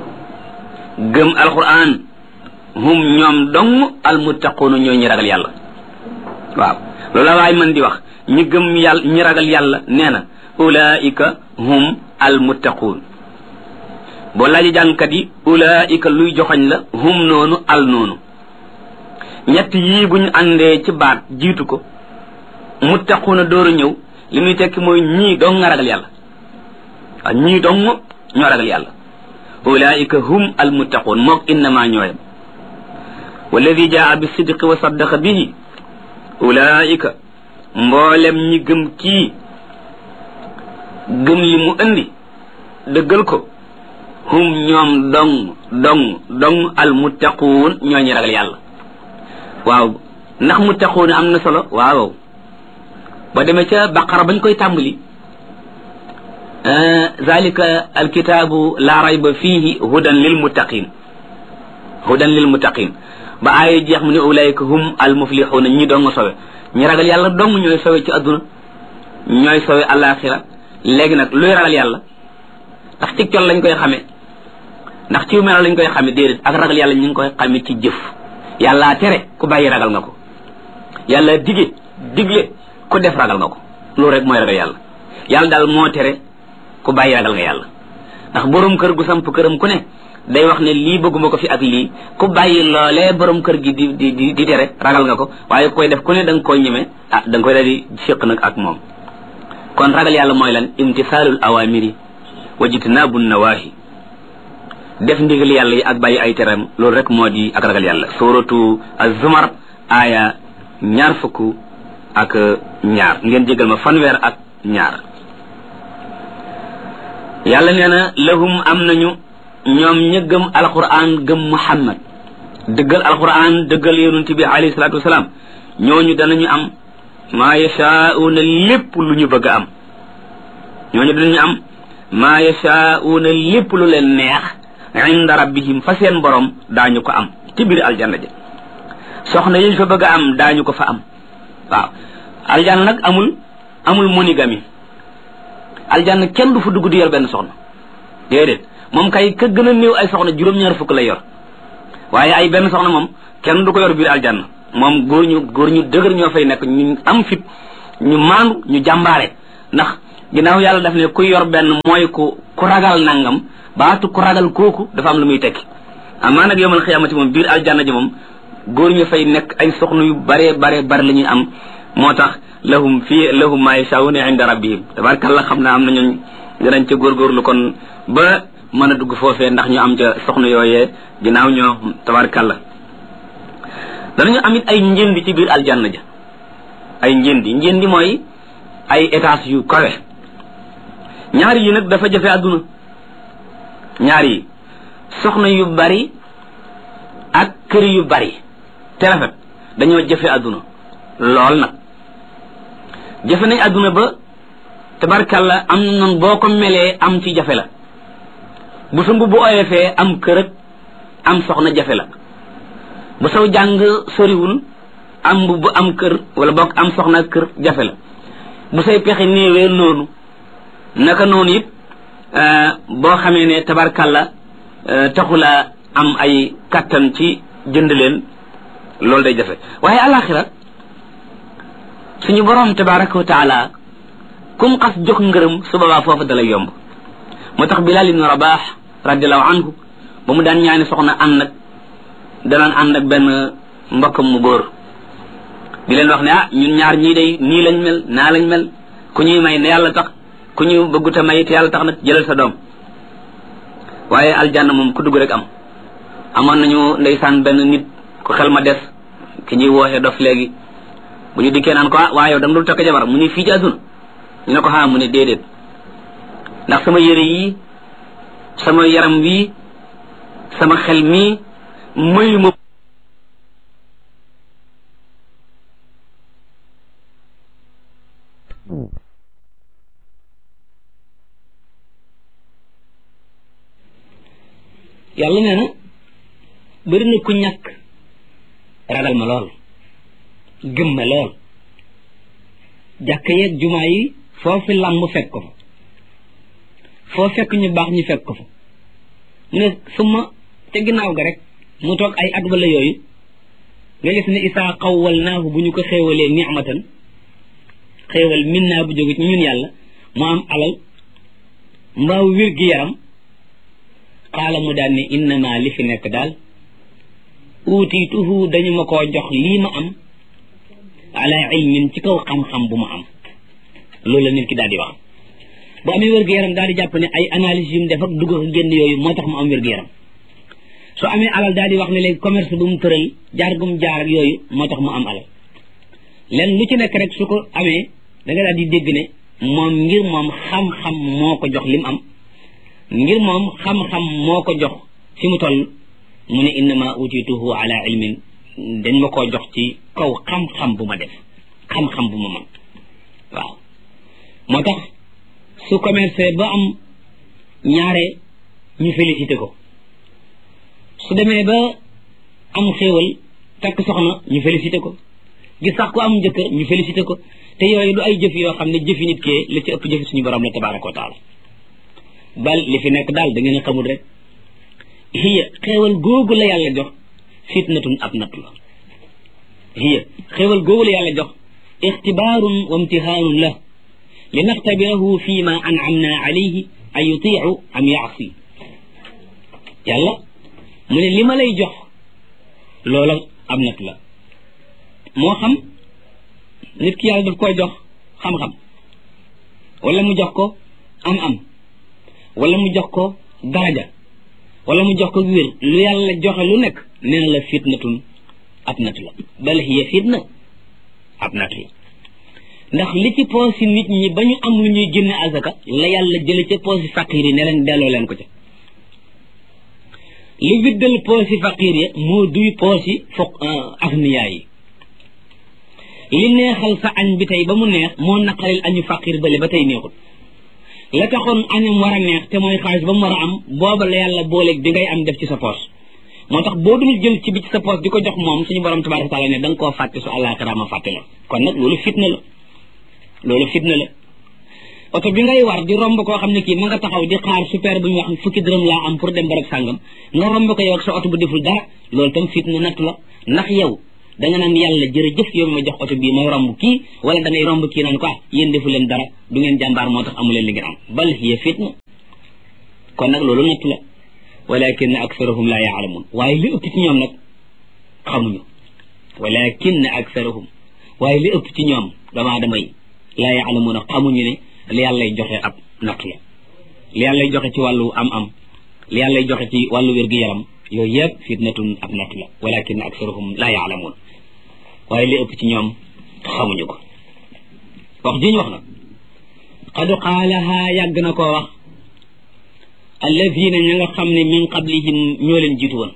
gëm alquran hum ñoom dong almuttaquuna ñoo ñi ragal yàlla waaw loolu la waay man di wax ñi gëm yàlla ñi ragal yàlla nee na ulaika hum almuttaquun boo laaji jàngkat yi ulaika luy joxoñ la hum noonu al noonu ñett yii buñ àndee ci baat jiitu ko muttaquuna door a ñëw li muy tekki mooy ñii dong nga ragal yàlla waaw ñii dong ñoo ragal yàlla ulaika hum almuttaquun mook innama ñooyam walladi jaa bi sidqi wa saddaqa bihi ulaika mboolem ñi gëm kii gëm li mu indi dëggal ko hum ñoom dong dong dong almuttaquun ñoo ñi ragal yàlla waaw ndax muttaquun am na solo waaw ba demee ca baqara bañ koy tàmbali zalika alkitaabu la rayba fihi hudan lil muttaqin hudan lil muttaqin ba aaya jeex mu ne ulaika hum almuflixuuna ñi dong sowe ñi ragal yàlla dong ñooy sowe ci adduna ñooy sowe alaxira léegi nag luy ragal yàlla ndax ci col lañ koy xamee ndax ci melo lañ koy xamee déedéet ak ragal yàlla ñu ngi koy xamee ci jëf yàlla tere ku bàyyi ragal nga ko yàlla dige digle ku def ragal nga ko loolu rek mooy ragal yàlla yàlla daal moo tere ku bàyyi ragal nga yàlla ndax borom kër gu samp këram ku ne day wax ne lii bëgguma ko fi ak lii ku bàyyi loolee borom kër gi di di di di tere ragal nga ko waaye koy def ku ne da nga koy ñeme ah da nga koy daal di séq nag ak moom kon ragal yàlla mooy lan imtisaalul awamiri wa jitnaabu nawahi def ndigal yàlla yi ak bàyyi ay teram loolu rek moo di ak ragal yàlla suratu az-zumar aaya ñaar fukk ak ñaar ngeen jégal ma fanweer ak ñaar yàlla nee na lahum am nañu ñoom ña gëm alquran gëm muhammad dëggal alquran dëggal yonent bi alayhi salatu wasalaam ñooñu danañu am maa yashaa'uuna lépp lu ñu bëgg a am ñooñu danañu am maa yashaa'uuna lépp lu leen neex inda rabbihim fa seen borom daañu ko am ci biir aljanna ja soxna yi ñu fa bëgg a am daañu ko fa am waaw aljanna nag amul amul monogamie aljanna kenn du fa dugg di yor benn soxna déedéet moom kay ka gën a néew ay soxna juróom-ñaar fukk la yor waaye ay benn soxna moom kenn du ko yor biir aljanna moom góor ñu góor ñu dëgër ñoo fay nekk ñu am fit ñu maandu ñu jàmbaare ndax ginnaaw yàlla daf ne ku yor benn mooy ku ku ragal nangam baatu ku ragal kooku dafa am lu muy tekki amaa nag yowmal xiyaamati moom biir aljanna ji moom góor ñu fay nekk ay soxna yu bare bare bare la ñuy am moo tax lahum fii lahum ma yashaa'una inda rabbihim tabarkalla xam naa am na ñooñ danañ ca góorgóorlu kon ba mën a dugg foofee ndax ñu am ca soxna yooyee ginnaaw ñoo tabarkalla danañu amit ay njëndi ci biir aljanna ja ay njëndi njëndi mooy ay étage yu kawe ñaar yi nag dafa jafe àdduna ñaar yi soxna yu bari ak kër yu bari te rafet dañoo jafe àdduna lool nag jafe nañ àdduna ba tabarkalla am na noonu boo ko melee am ci jafe la bu sa mbubb oyofee am kër ak am soxna jafe la bu saw jàng soriwul am mbubb am kër wala bokk am soxna ak kër jafe la bu say pexe néewee noonu naka noonu it boo xamee ne tabarkalla taxula am ay kattan ci jënd leen loolu day jafe waaye alaxira suñu borom tabaraka wa taala kum xas jox ngërëm su boobaa foofu dalay yomb moo tax Bilal ibnu Rabah radiallahu anhu ba mu daan ñaani soxna ànd ak danaan ànd ak benn mbokkam mu góor di leen wax ne ah ñun ñaar ñii day nii lañ mel naa lañ mel ku ñuy may ne yàlla tax ku ñu bëgguta may te yàlla tax nag jëlal sa doom waaye aljanna moom ku dugg rek am amoon nañu ndeysaan benn nit ku xel ma des ki ñuy wooxee dof léegi bu ñu dikkee naan ko ah waa yow da nga dul takk jabar mu ni fii ci àdduna ñu ne ko xaa mu ne déedéet ndax sama yére yi sama yaram wi sama xel mii mayu ma yàlla nee na bëri na ku ñàkk ragal ma lool gëm ma lool jàkk yeeg jumaa yi foofu làmb fekk ko fa foo fekk ñu baax ñu fekk ko fa mu ne suma te ginnaaw ga rek mu toog ay at wala yooyu nga gis ne isaa xawwal naahu bu ñu ko xéewalee ni'matan xéewal min naa bu jóge ci ñun yàlla mu am alal mbaaw wér gi yaram xaala mu daan ne innama li fi nekk daal uutiituhu dañu ma koo jox lii ma am ala ilmin ci kaw xam-xam bu ma am loolu la nit ki daal di wax bu amee wér-gu-yaram daal di jàpp ne ay analyse yu mu def ak dugg ak génn yooyu moo tax mu am wér-gu-yaram soo amee alal daal di wax ne léegi commerce bu mu tëral jaar gum jaar ak yooyu moo tax mu am alal len lu ci nekk rek su ko amee da nga daal di dégg ne moom ngir moom xam-xam moo ko jox li mu am ngir moom xam-xam moo ko jox fi mu toll mu ne innama utituhu ala ilmin dañ ma koo jox ci kaw xam-xam bu ma def xam-xam bu ma man waaw moo tax su commercé ba am ñaare ñu félicité ko su demee ba am xéewal takk soxna ñu félicité ko gis sax ko am jëkkër ñu félicité ko te yooyu du ay jëf yoo xam ne jëfi nit kee la ci ëpp jëfi suñu borom la tabaraka wa taala bal li fi nekk daal da ngeen a xamul rek hiya xéewal googu la yàlla jox fitnatun ab nattu la hiya xéewal googu la yàlla jox ixtibaarun wa imtihaanun la li naxtabirahu fi ma an'amna alayhi an yutiicu am yaasi yàlla mu ne li ma lay jox loola ab nattu la moo xam nit ki yàlla daf koy jox xam-xam wala mu jox ko am-am wala mu jox ko daraja wala mu jox ko wér lu yàlla joxe lu nekk nee na la fitnatun ab nattu la bal hiya fitna ab nattu la ndax li ci poosi nit ñi ba ñu am lu ñuy génne azaka la yàlla jële ca poosi faqir yi ne leen delloo leen ko ca li widdal poosi faqir ya moo duy poosi foq agniyaa yi li neexal sa añ bi tey ba mu neex moo naqaril añu faqir bale ba tey neexul la taxoon añam war a neex te mooy xaalis ba mu war a am booba la yàlla booleeg bi ngay am def ci sa poos moo tax boo dul jël ci bi ci sa poos di ko jox moom suñu borom tabaraka taala ne da nga koo fàtte su àllaaxira ma fàtte la kon nag loolu fitna la loolu fitna la oto bi ngay war di romb koo xam ne kii ma nga taxaw di xaar super bu ñu wax fukki dërëm laa am pour dem barab sàngam nga romb ko yow ak sa oto bu deful dara loolu tam fitna natt la ndax yow da nga naan yàlla jërëjëf yow ma jox oto bii may romb kii wala da ngay romb kii naan ko ah yéen defu leen dara du ngeen jàmbaar moo tax amu leen li ngeen am bal hiya fitna kon nag loolu natt la walakin aksarahum la yaalamun waaye li ëpp ci ñoom nag xamuñu walakin aksarahum waaye li ëpp ci ñoom damaa damay la yaalamun xamuñu ne li yàllay joxe ab natt la li yàllay joxe ci wàllu am-am li yàllay joxe ci wàllu wér-gu-yaram yooyu yëpp fitnatun ab natt la walakin aksarahum la yaalamun waaye li ëpp ci ñoom xamuñu ko wax ji ñu wax nag qad qaalaha yàgg na koo wax alladina ña nga xam ne min qablihim ñoo leen jiitu woon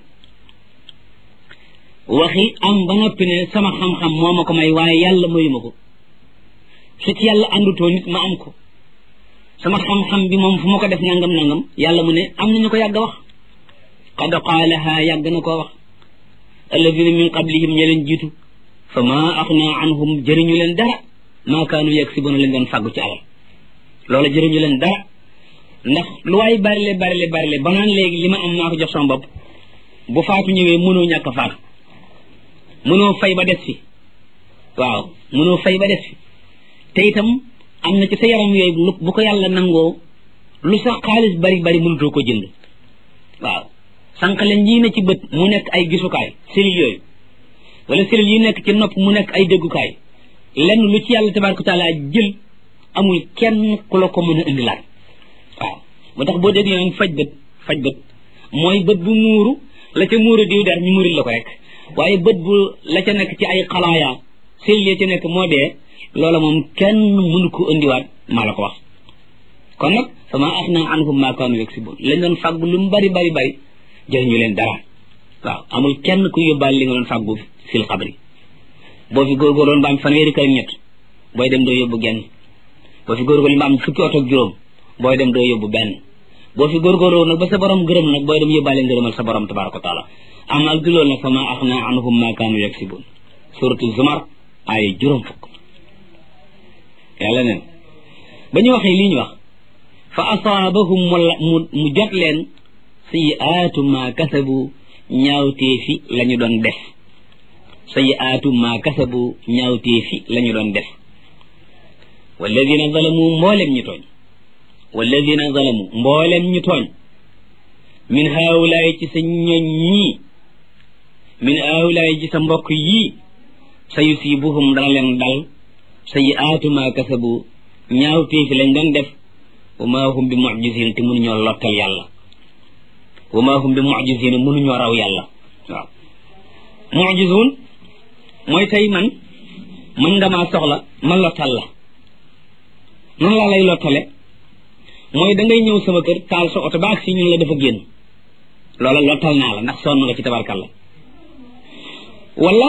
waxi am ba noppi ne sama xam-xam moo ma ko may waaye yàlla mayu ma ko su ci yàlla àndutoo nit ma am ko sama xam-xam bi moom fu ma ko def nangam nangam yàlla mu ne am nañu ko yàgg wax qad qaalaha yàgg na koo wax alladina min qablihim ña leen jiitu fa ma axna anhum jëriñu leen dara maa kaanu yaksibuna leen doon fàggu ci alal loola jëriñu leen dara ndax lu waay barile barile barile ba naan léegi li ma am maa ko jox sama bopp bu faatu ñëwee mënoo ñàkk faatu mënoo fay ba des fi waaw mënoo fay ba des fi te itam am na ci sa yaram yooyu lu bu ko yàlla nangoo lu sax xaalis bari bari mënutoo ko jënd waaw sànq leen ñii ne ci bët mu nekk ay gisukaay cellules yooyu wala cellules yi nekk ci nopp mu nekk ay déggukaay lenn lu ci yàlla tabaraka taala jël amul kenn ku la ko mën a indilaat waaw moo tax boo dégg naan faj bët faj bët mooy bët bu muuru la ca muuru diw der ñu muuril la ko rek waaye bët bu la ca nekk ci ay xalaaya cellules yi ca nekk moo dee loola moom kenn mënu ko indiwaat maa la ko wax kon nag fama axna anhum ma kaanu yaksibun lañ doon fàggu lu mu bari bari bari jëriñu leen dara waaw amul kenn ku yóbbaale li nga doon fàggu fil xabri boo fi góorgóorloon ba am fanweeri kër ñett booy dem doo yóbbu genn boo fi góorgóorloon ba am fukki oto ak juróom booy dem doo yóbbu benn boo fi góorgóorloo nag ba sa borom gërëm nag booy dem yóbbaale ngërëmal sa borom tabaraka wa taala amal du loolu nag fama axna anhum ma kaanu yaksibun suratu zumar ay juróom fukk yàlla neen ba ñu waxee lii ñu wax fa asaabahum mu mu jot leen sayiaatu ma kasabu ñaawteefi la ñu doon def sayiaatu ma kasabu ñaawteefi la ñu doon def walladina zalamu mboolem ñu tooñ walladina zalamu mboolem ñu tooñ min haawulaay ci sa ñoñ ñii min haawulaay ci sa mbokk yii sa yusibuhum dana leen dal sayiaatu ma kasabu ñaawteefi lañ doon def wa ma hum bi mu'jizin te mënuñoo lottal yàlla wa ma hum bi mu'jizin mënuñoo raw yàlla waaw mu'jizun mooy tey man mën nga maa soxla ma lottal la noonu laa lay lottale mooy da ngay ñëw sama kër taal sa oto ba ak si ñun la dafa génn loola lottal naa la ndax sonn nga ci tabarkalla wala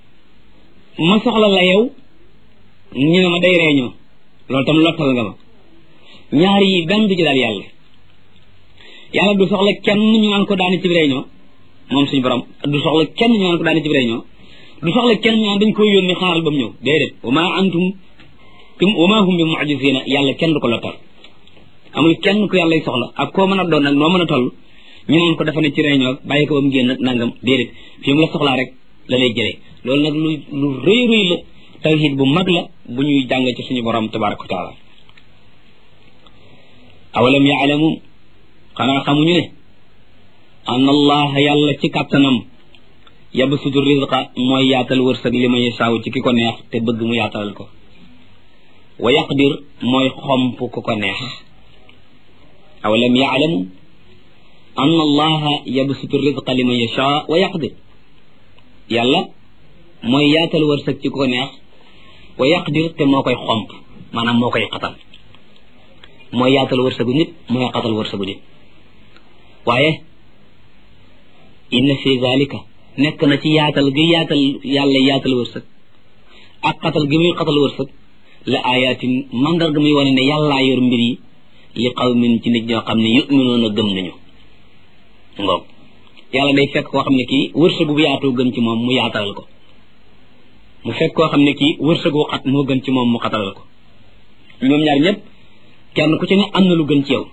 ma soxla la yow ñu ne ma day réunion loolu tam lottal nga ma ñaar yi benn du ci daal yàlla yàlla du soxla kenn ñu naan ko daani ci réunion moom suñu borom du soxla kenn ñu naan ko daani ci réunion du soxla kenn ñu naan dañ koy yónni xaaral ba mu ñëw déedéet wa ma antum wa ma hum bi mu'jizina yàlla kenn du ko lottal amul kenn ku yàlla soxla ak koo mën a doon nag noo mën a toll ñu naan ko dafa ne ci réunion bàyyi ko ba mu génn nangam déedéet fi mu la soxlaa rek la lay jëlee loolu nag lu lu rëy rëy la tawhid bu mag la bu ñuy jàng ci suñu borom tabaraka wa taala awalam yaalamu xanaa xamuñu ne an allah yàlla ci kàttanam yabsutu rizqa mooy yaatal wërsëg li ma yasaaw ci ki ko neex te bëgg mu yaatalal ko wa yaqdir mooy xomp ku ko neex awalam yaalamu an allah yabsutu rizqa li ma yasaa wa yaqdir yàlla mooy yaatal wërsëg ci ku ko neex wa yaqdir te moo koy xomp maanaam moo koy xatal mooy yaatal wërsëgu nit mooy xatal wërsëgu nit waaye inna fi zalika nekk na ci yaatal gi yaatal yàlla yaatal wërsëg ak xatal gi muy xatal wërsëg la ayatin mandar ga muy wane ne yàllaa yor mbir yi li qawmin ci nit ñoo xam ne yu'minuuna gëm nañu ngoog yàlla day fekk koo xam ne kii wërsëgu bu yaatoo gën ci moom mu yaatalal ko mu fekk koo xam ne kii wërsëgu xat moo gën ci moom mu xatalal ko ñoom ñaar ñëpp kenn ku ci ne am na lu gën ci yow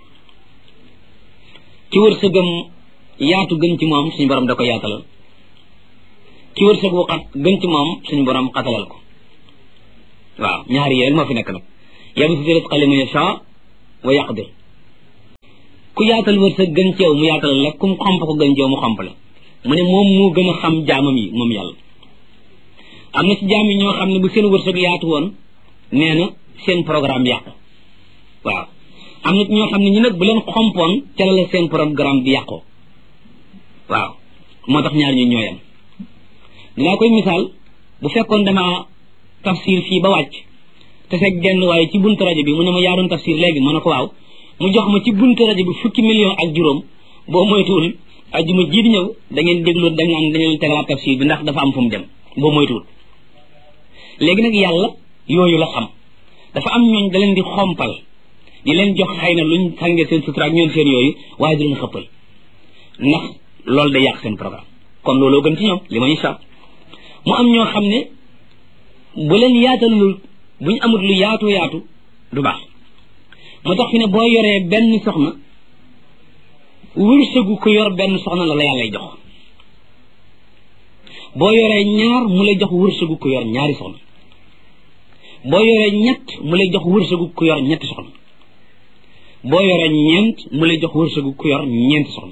ki wërsëgam yaatu gën ci moom suñu borom da ko yaatalal ki wërsëg wu xat gën ci moom suñu borom xatalal ko waaw ñaari yi rek moo fi nekk nag yabsutu rizqa liman yashaa wa yaqdir ku yaatal wërsëg gën ci yow mu yaatalal la kum xomp ko gën ci yow mu xomp la mu ne moom moo gën a xam jaamam yi moom yàlla am na ci jaam yi ñoo xam ne bu seen wërsëg yaatu woon nee na seen programme yàqu waaw am na ci ñoo xam ne ñi nag bu leen xompoon ca la la seen programme bi yàqoo waaw moo tax ñaar ñu ñooyam dinaa koy misaal bu fekkoon dama tafsir fii ba wàcc te fekk genn waaye ci buntu rajo bi mu ne ma yaa doon tafsir léegi ma ne ko waaw mu jox ma ci buntu rajo bi fukki million ak juróom boo moytuwul ajuma ji di ñëw da ngeen déglu da nga am dañu tegalaat tafsir bi ndax dafa am fu mu dem boo moytuwul léegi nag yàlla yooyu la xam dafa am ñooñ da leen di xompal di leen jox xëy na luñ sànge seen sutura ak ñoom seen yooyu waaye du leen xëppal ndax loolu day yàq seen programme kon looloo gën ci ñoom li ma incha mu am ñoo xam ne bu leen yaatalul bu ñu amut lu yaatu yaatu du baax moo tax fi ne boo yoree benn soxna wërsëgu ko yor benn soxna la la yàllay jox boo yoree ñaar mu lay jox wërsëgu ko yor ñaari soxna boo yoree ñett mu lay jox wërsëgu ko yor ñetti soxna boo yoree ñeent mu lay jox wërsëgu ko yor ñeenti soxna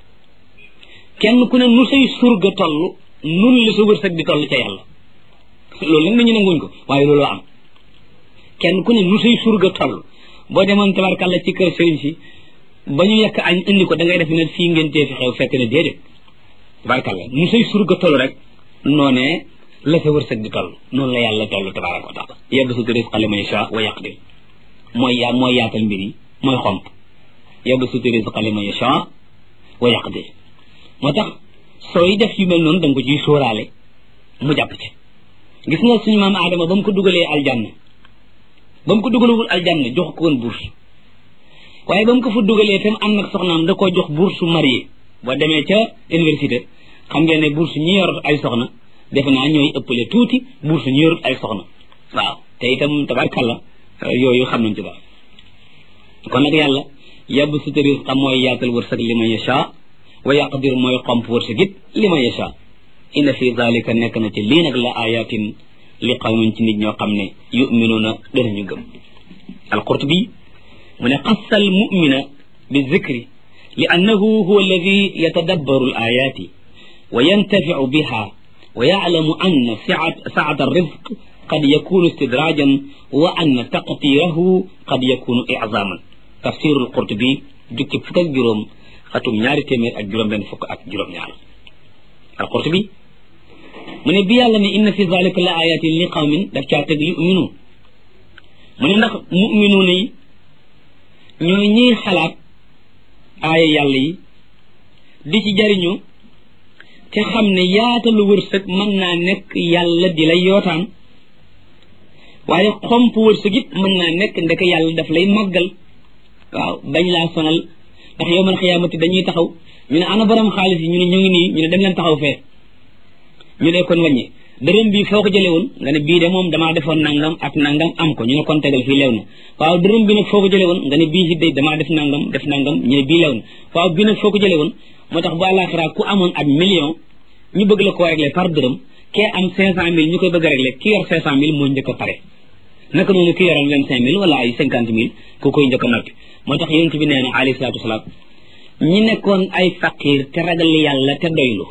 kenn ku ne nu say surga toll nun la sa wërsëg di toll ca yàlla loolu nag nañu nanguñ ko waaye loolu am kenn ku ne nu say surga toll boo demoon tabarkàlla ci kër sëriñ si ba ñu yekk añ indi ko da ngay def ne fii ngeen tee fi xew fekk ne déedéet tabarkàlla nu say surga toll rek noonee la sa wërsëg di toll noonu la yàlla toll tabaraka wa taala yabsutu rizqa liman yashaa wa yaqdir mooy yaa mooy yaatal mbir yi mooy xomp yabsutu rizqa liman yashaa wa yaqdir moo tax sooy def yu mel noonu da nga ko ciy sóoraale mu jàpp ci gis nga suñu maam Adama ba mu ko dugalee aljanna ba mu ko dugalewul aljanna jox ko woon bourse waaye ba mu ko fa dugalee tam ànd ak soxnaam da koo jox bourse marié boo demee ca université xam ngeen ne bourse ñi yor ay soxna defe naa ñooy ëppale tuuti bourse ñi yorut ay soxna waaw te itam tabarkalla yooyu xam nañ ci dara kon nag yàlla yabsutu rizqa mooy yaatal wërsëg liman yashaa wa yaqdir mooy xomp wërsëg it liman yashaa inna fi zalika nekk na ci lii nag la ayatin li qawmin ci nit ñoo xam ne yuminuuna danañu gëm alqurtubi mu ne qassa al mumina bi zikri li annahu huwa alladi yatadabbaru al ayati wa yantaficu biha wa yaclamu anna saata alrizq qad yakunu istidrajan wa anna taqtirahu qad yakunu iczaman tafsiru alqurtubi jukki fukk ak juróom xatum ñaari téeméer ak juróom benn fukk ak juróom ñaar alqurtubi mu ne bi yàlla ne inna fi zalika la ayatin li qawmin daf caa teg yuminu mu ne ndax muminuuna yi ñooy ñiy xalaat aaya yàlla yi di ci jariñu te xam ne yaatalu wërsëg mën naa nekk yàlla di lay yootaan waaye xomp wërsëg it mën naa nekk ndeke yàlla daf lay màggal waaw bañ laa sonal ndax yow man xiyaamati dañuy taxaw ñu ne ana borom xaalis yi ñu ne ñu ngi nii ñu ne dem leen taxaw fee ñu ne kon wàññi dërëm bii foo ko jëlee woon nga ne bii de moom damaa defoon nangam ak nangam am ko ñu ne kon tegal fii leew na waaw dërëm bi nag foo ko jëlee woon nga ne bii si day damaa def nangam def nangam ñu ne bii leew na waaw bii nag foo ko jëlee woon moo tax bu àllaaxira ku amoon ab million ñu bëgg la koo régler par dërëm kee am cinq cent mille ñu koy bëgg a régler ki yor cinq cent mille moo njëkk a pare naka noonu ki yoroon vingt cinq mille wala ay cinquante mille ku koy njëkk a noppi moo tax yonent bi nee na alayhi salaatu wasalaam ñi nekkoon ay faqir te ragal yàlla te doylu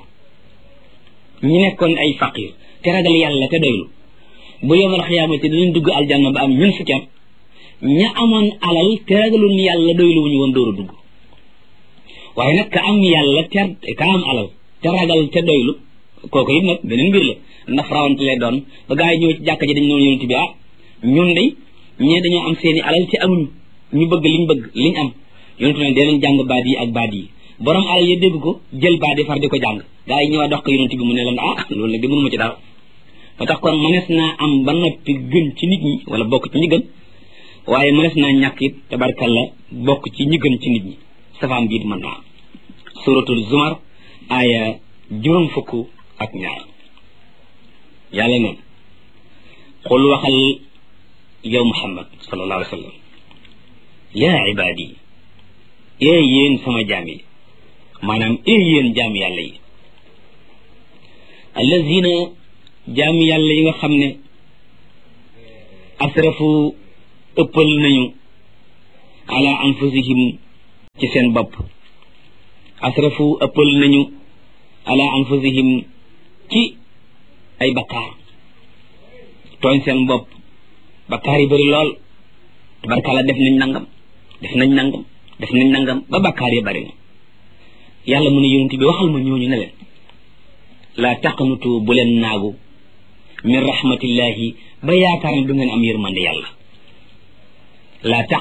ñi nekkoon ay faqir te ragal yàlla te doylu bu yowmal xiyaamati dinañ dugg aljanna ba am ñun fukki at ña amoon alal te ragalun yàlla doylu wuñu woon dóoru dugg waaye nag ka am yàlla te ka am alal te ragal te doylu kooku it nag beneen mbir la ndax rawante lay doon ba gaa yi ñëw ci jàkka ji dañ noonu yonent bi ah ñun de ñee dañoo am seeni alal te amuñu ñu bëgg liñ bëgg liñ am yonent ne dee leen jàng baat yi ak baat yi borom alal yi dégg ko jël baat yi far di ko jàng gaa yi ñëwaat dox ko yonent bi mu ne leen ah loolu nag di mënuma ci dara ba tax kon mënees naa am ba noppi gën ci nit ñi wala bokk ci ñi gën waaye mënees naa ñàkk it tabarkalla bokk ci ñi gën ci nit ñi safaan biit mën naa am suratul zumar aaya juróom fukk ak ñaar yàlla neen xul waxal yow muhammad sallallahu alayhi wa sallam yaa ibaadi ee yéen sama jaam yi maanaam ee yéen jaam yàlla yi allazina jaam yàlla yi nga xam ne asrafu ëppal nañu ala anfusihim ci seen bopp asrafu ëppal nañu ala anfusihim ci ay bakkaar tooñ seen bopp bakkaar yi bëri lool tabarkalla def nañ nangam def nañ nangam def nañ nangam ba bakkaar yi bëri na yàlla mu ne yonent bi waxal ma ñooñu ne leen laa taqnutu bu leen naagu min rahmatillahi ba yaakaar ne du ngeen am yërmande yàlla laa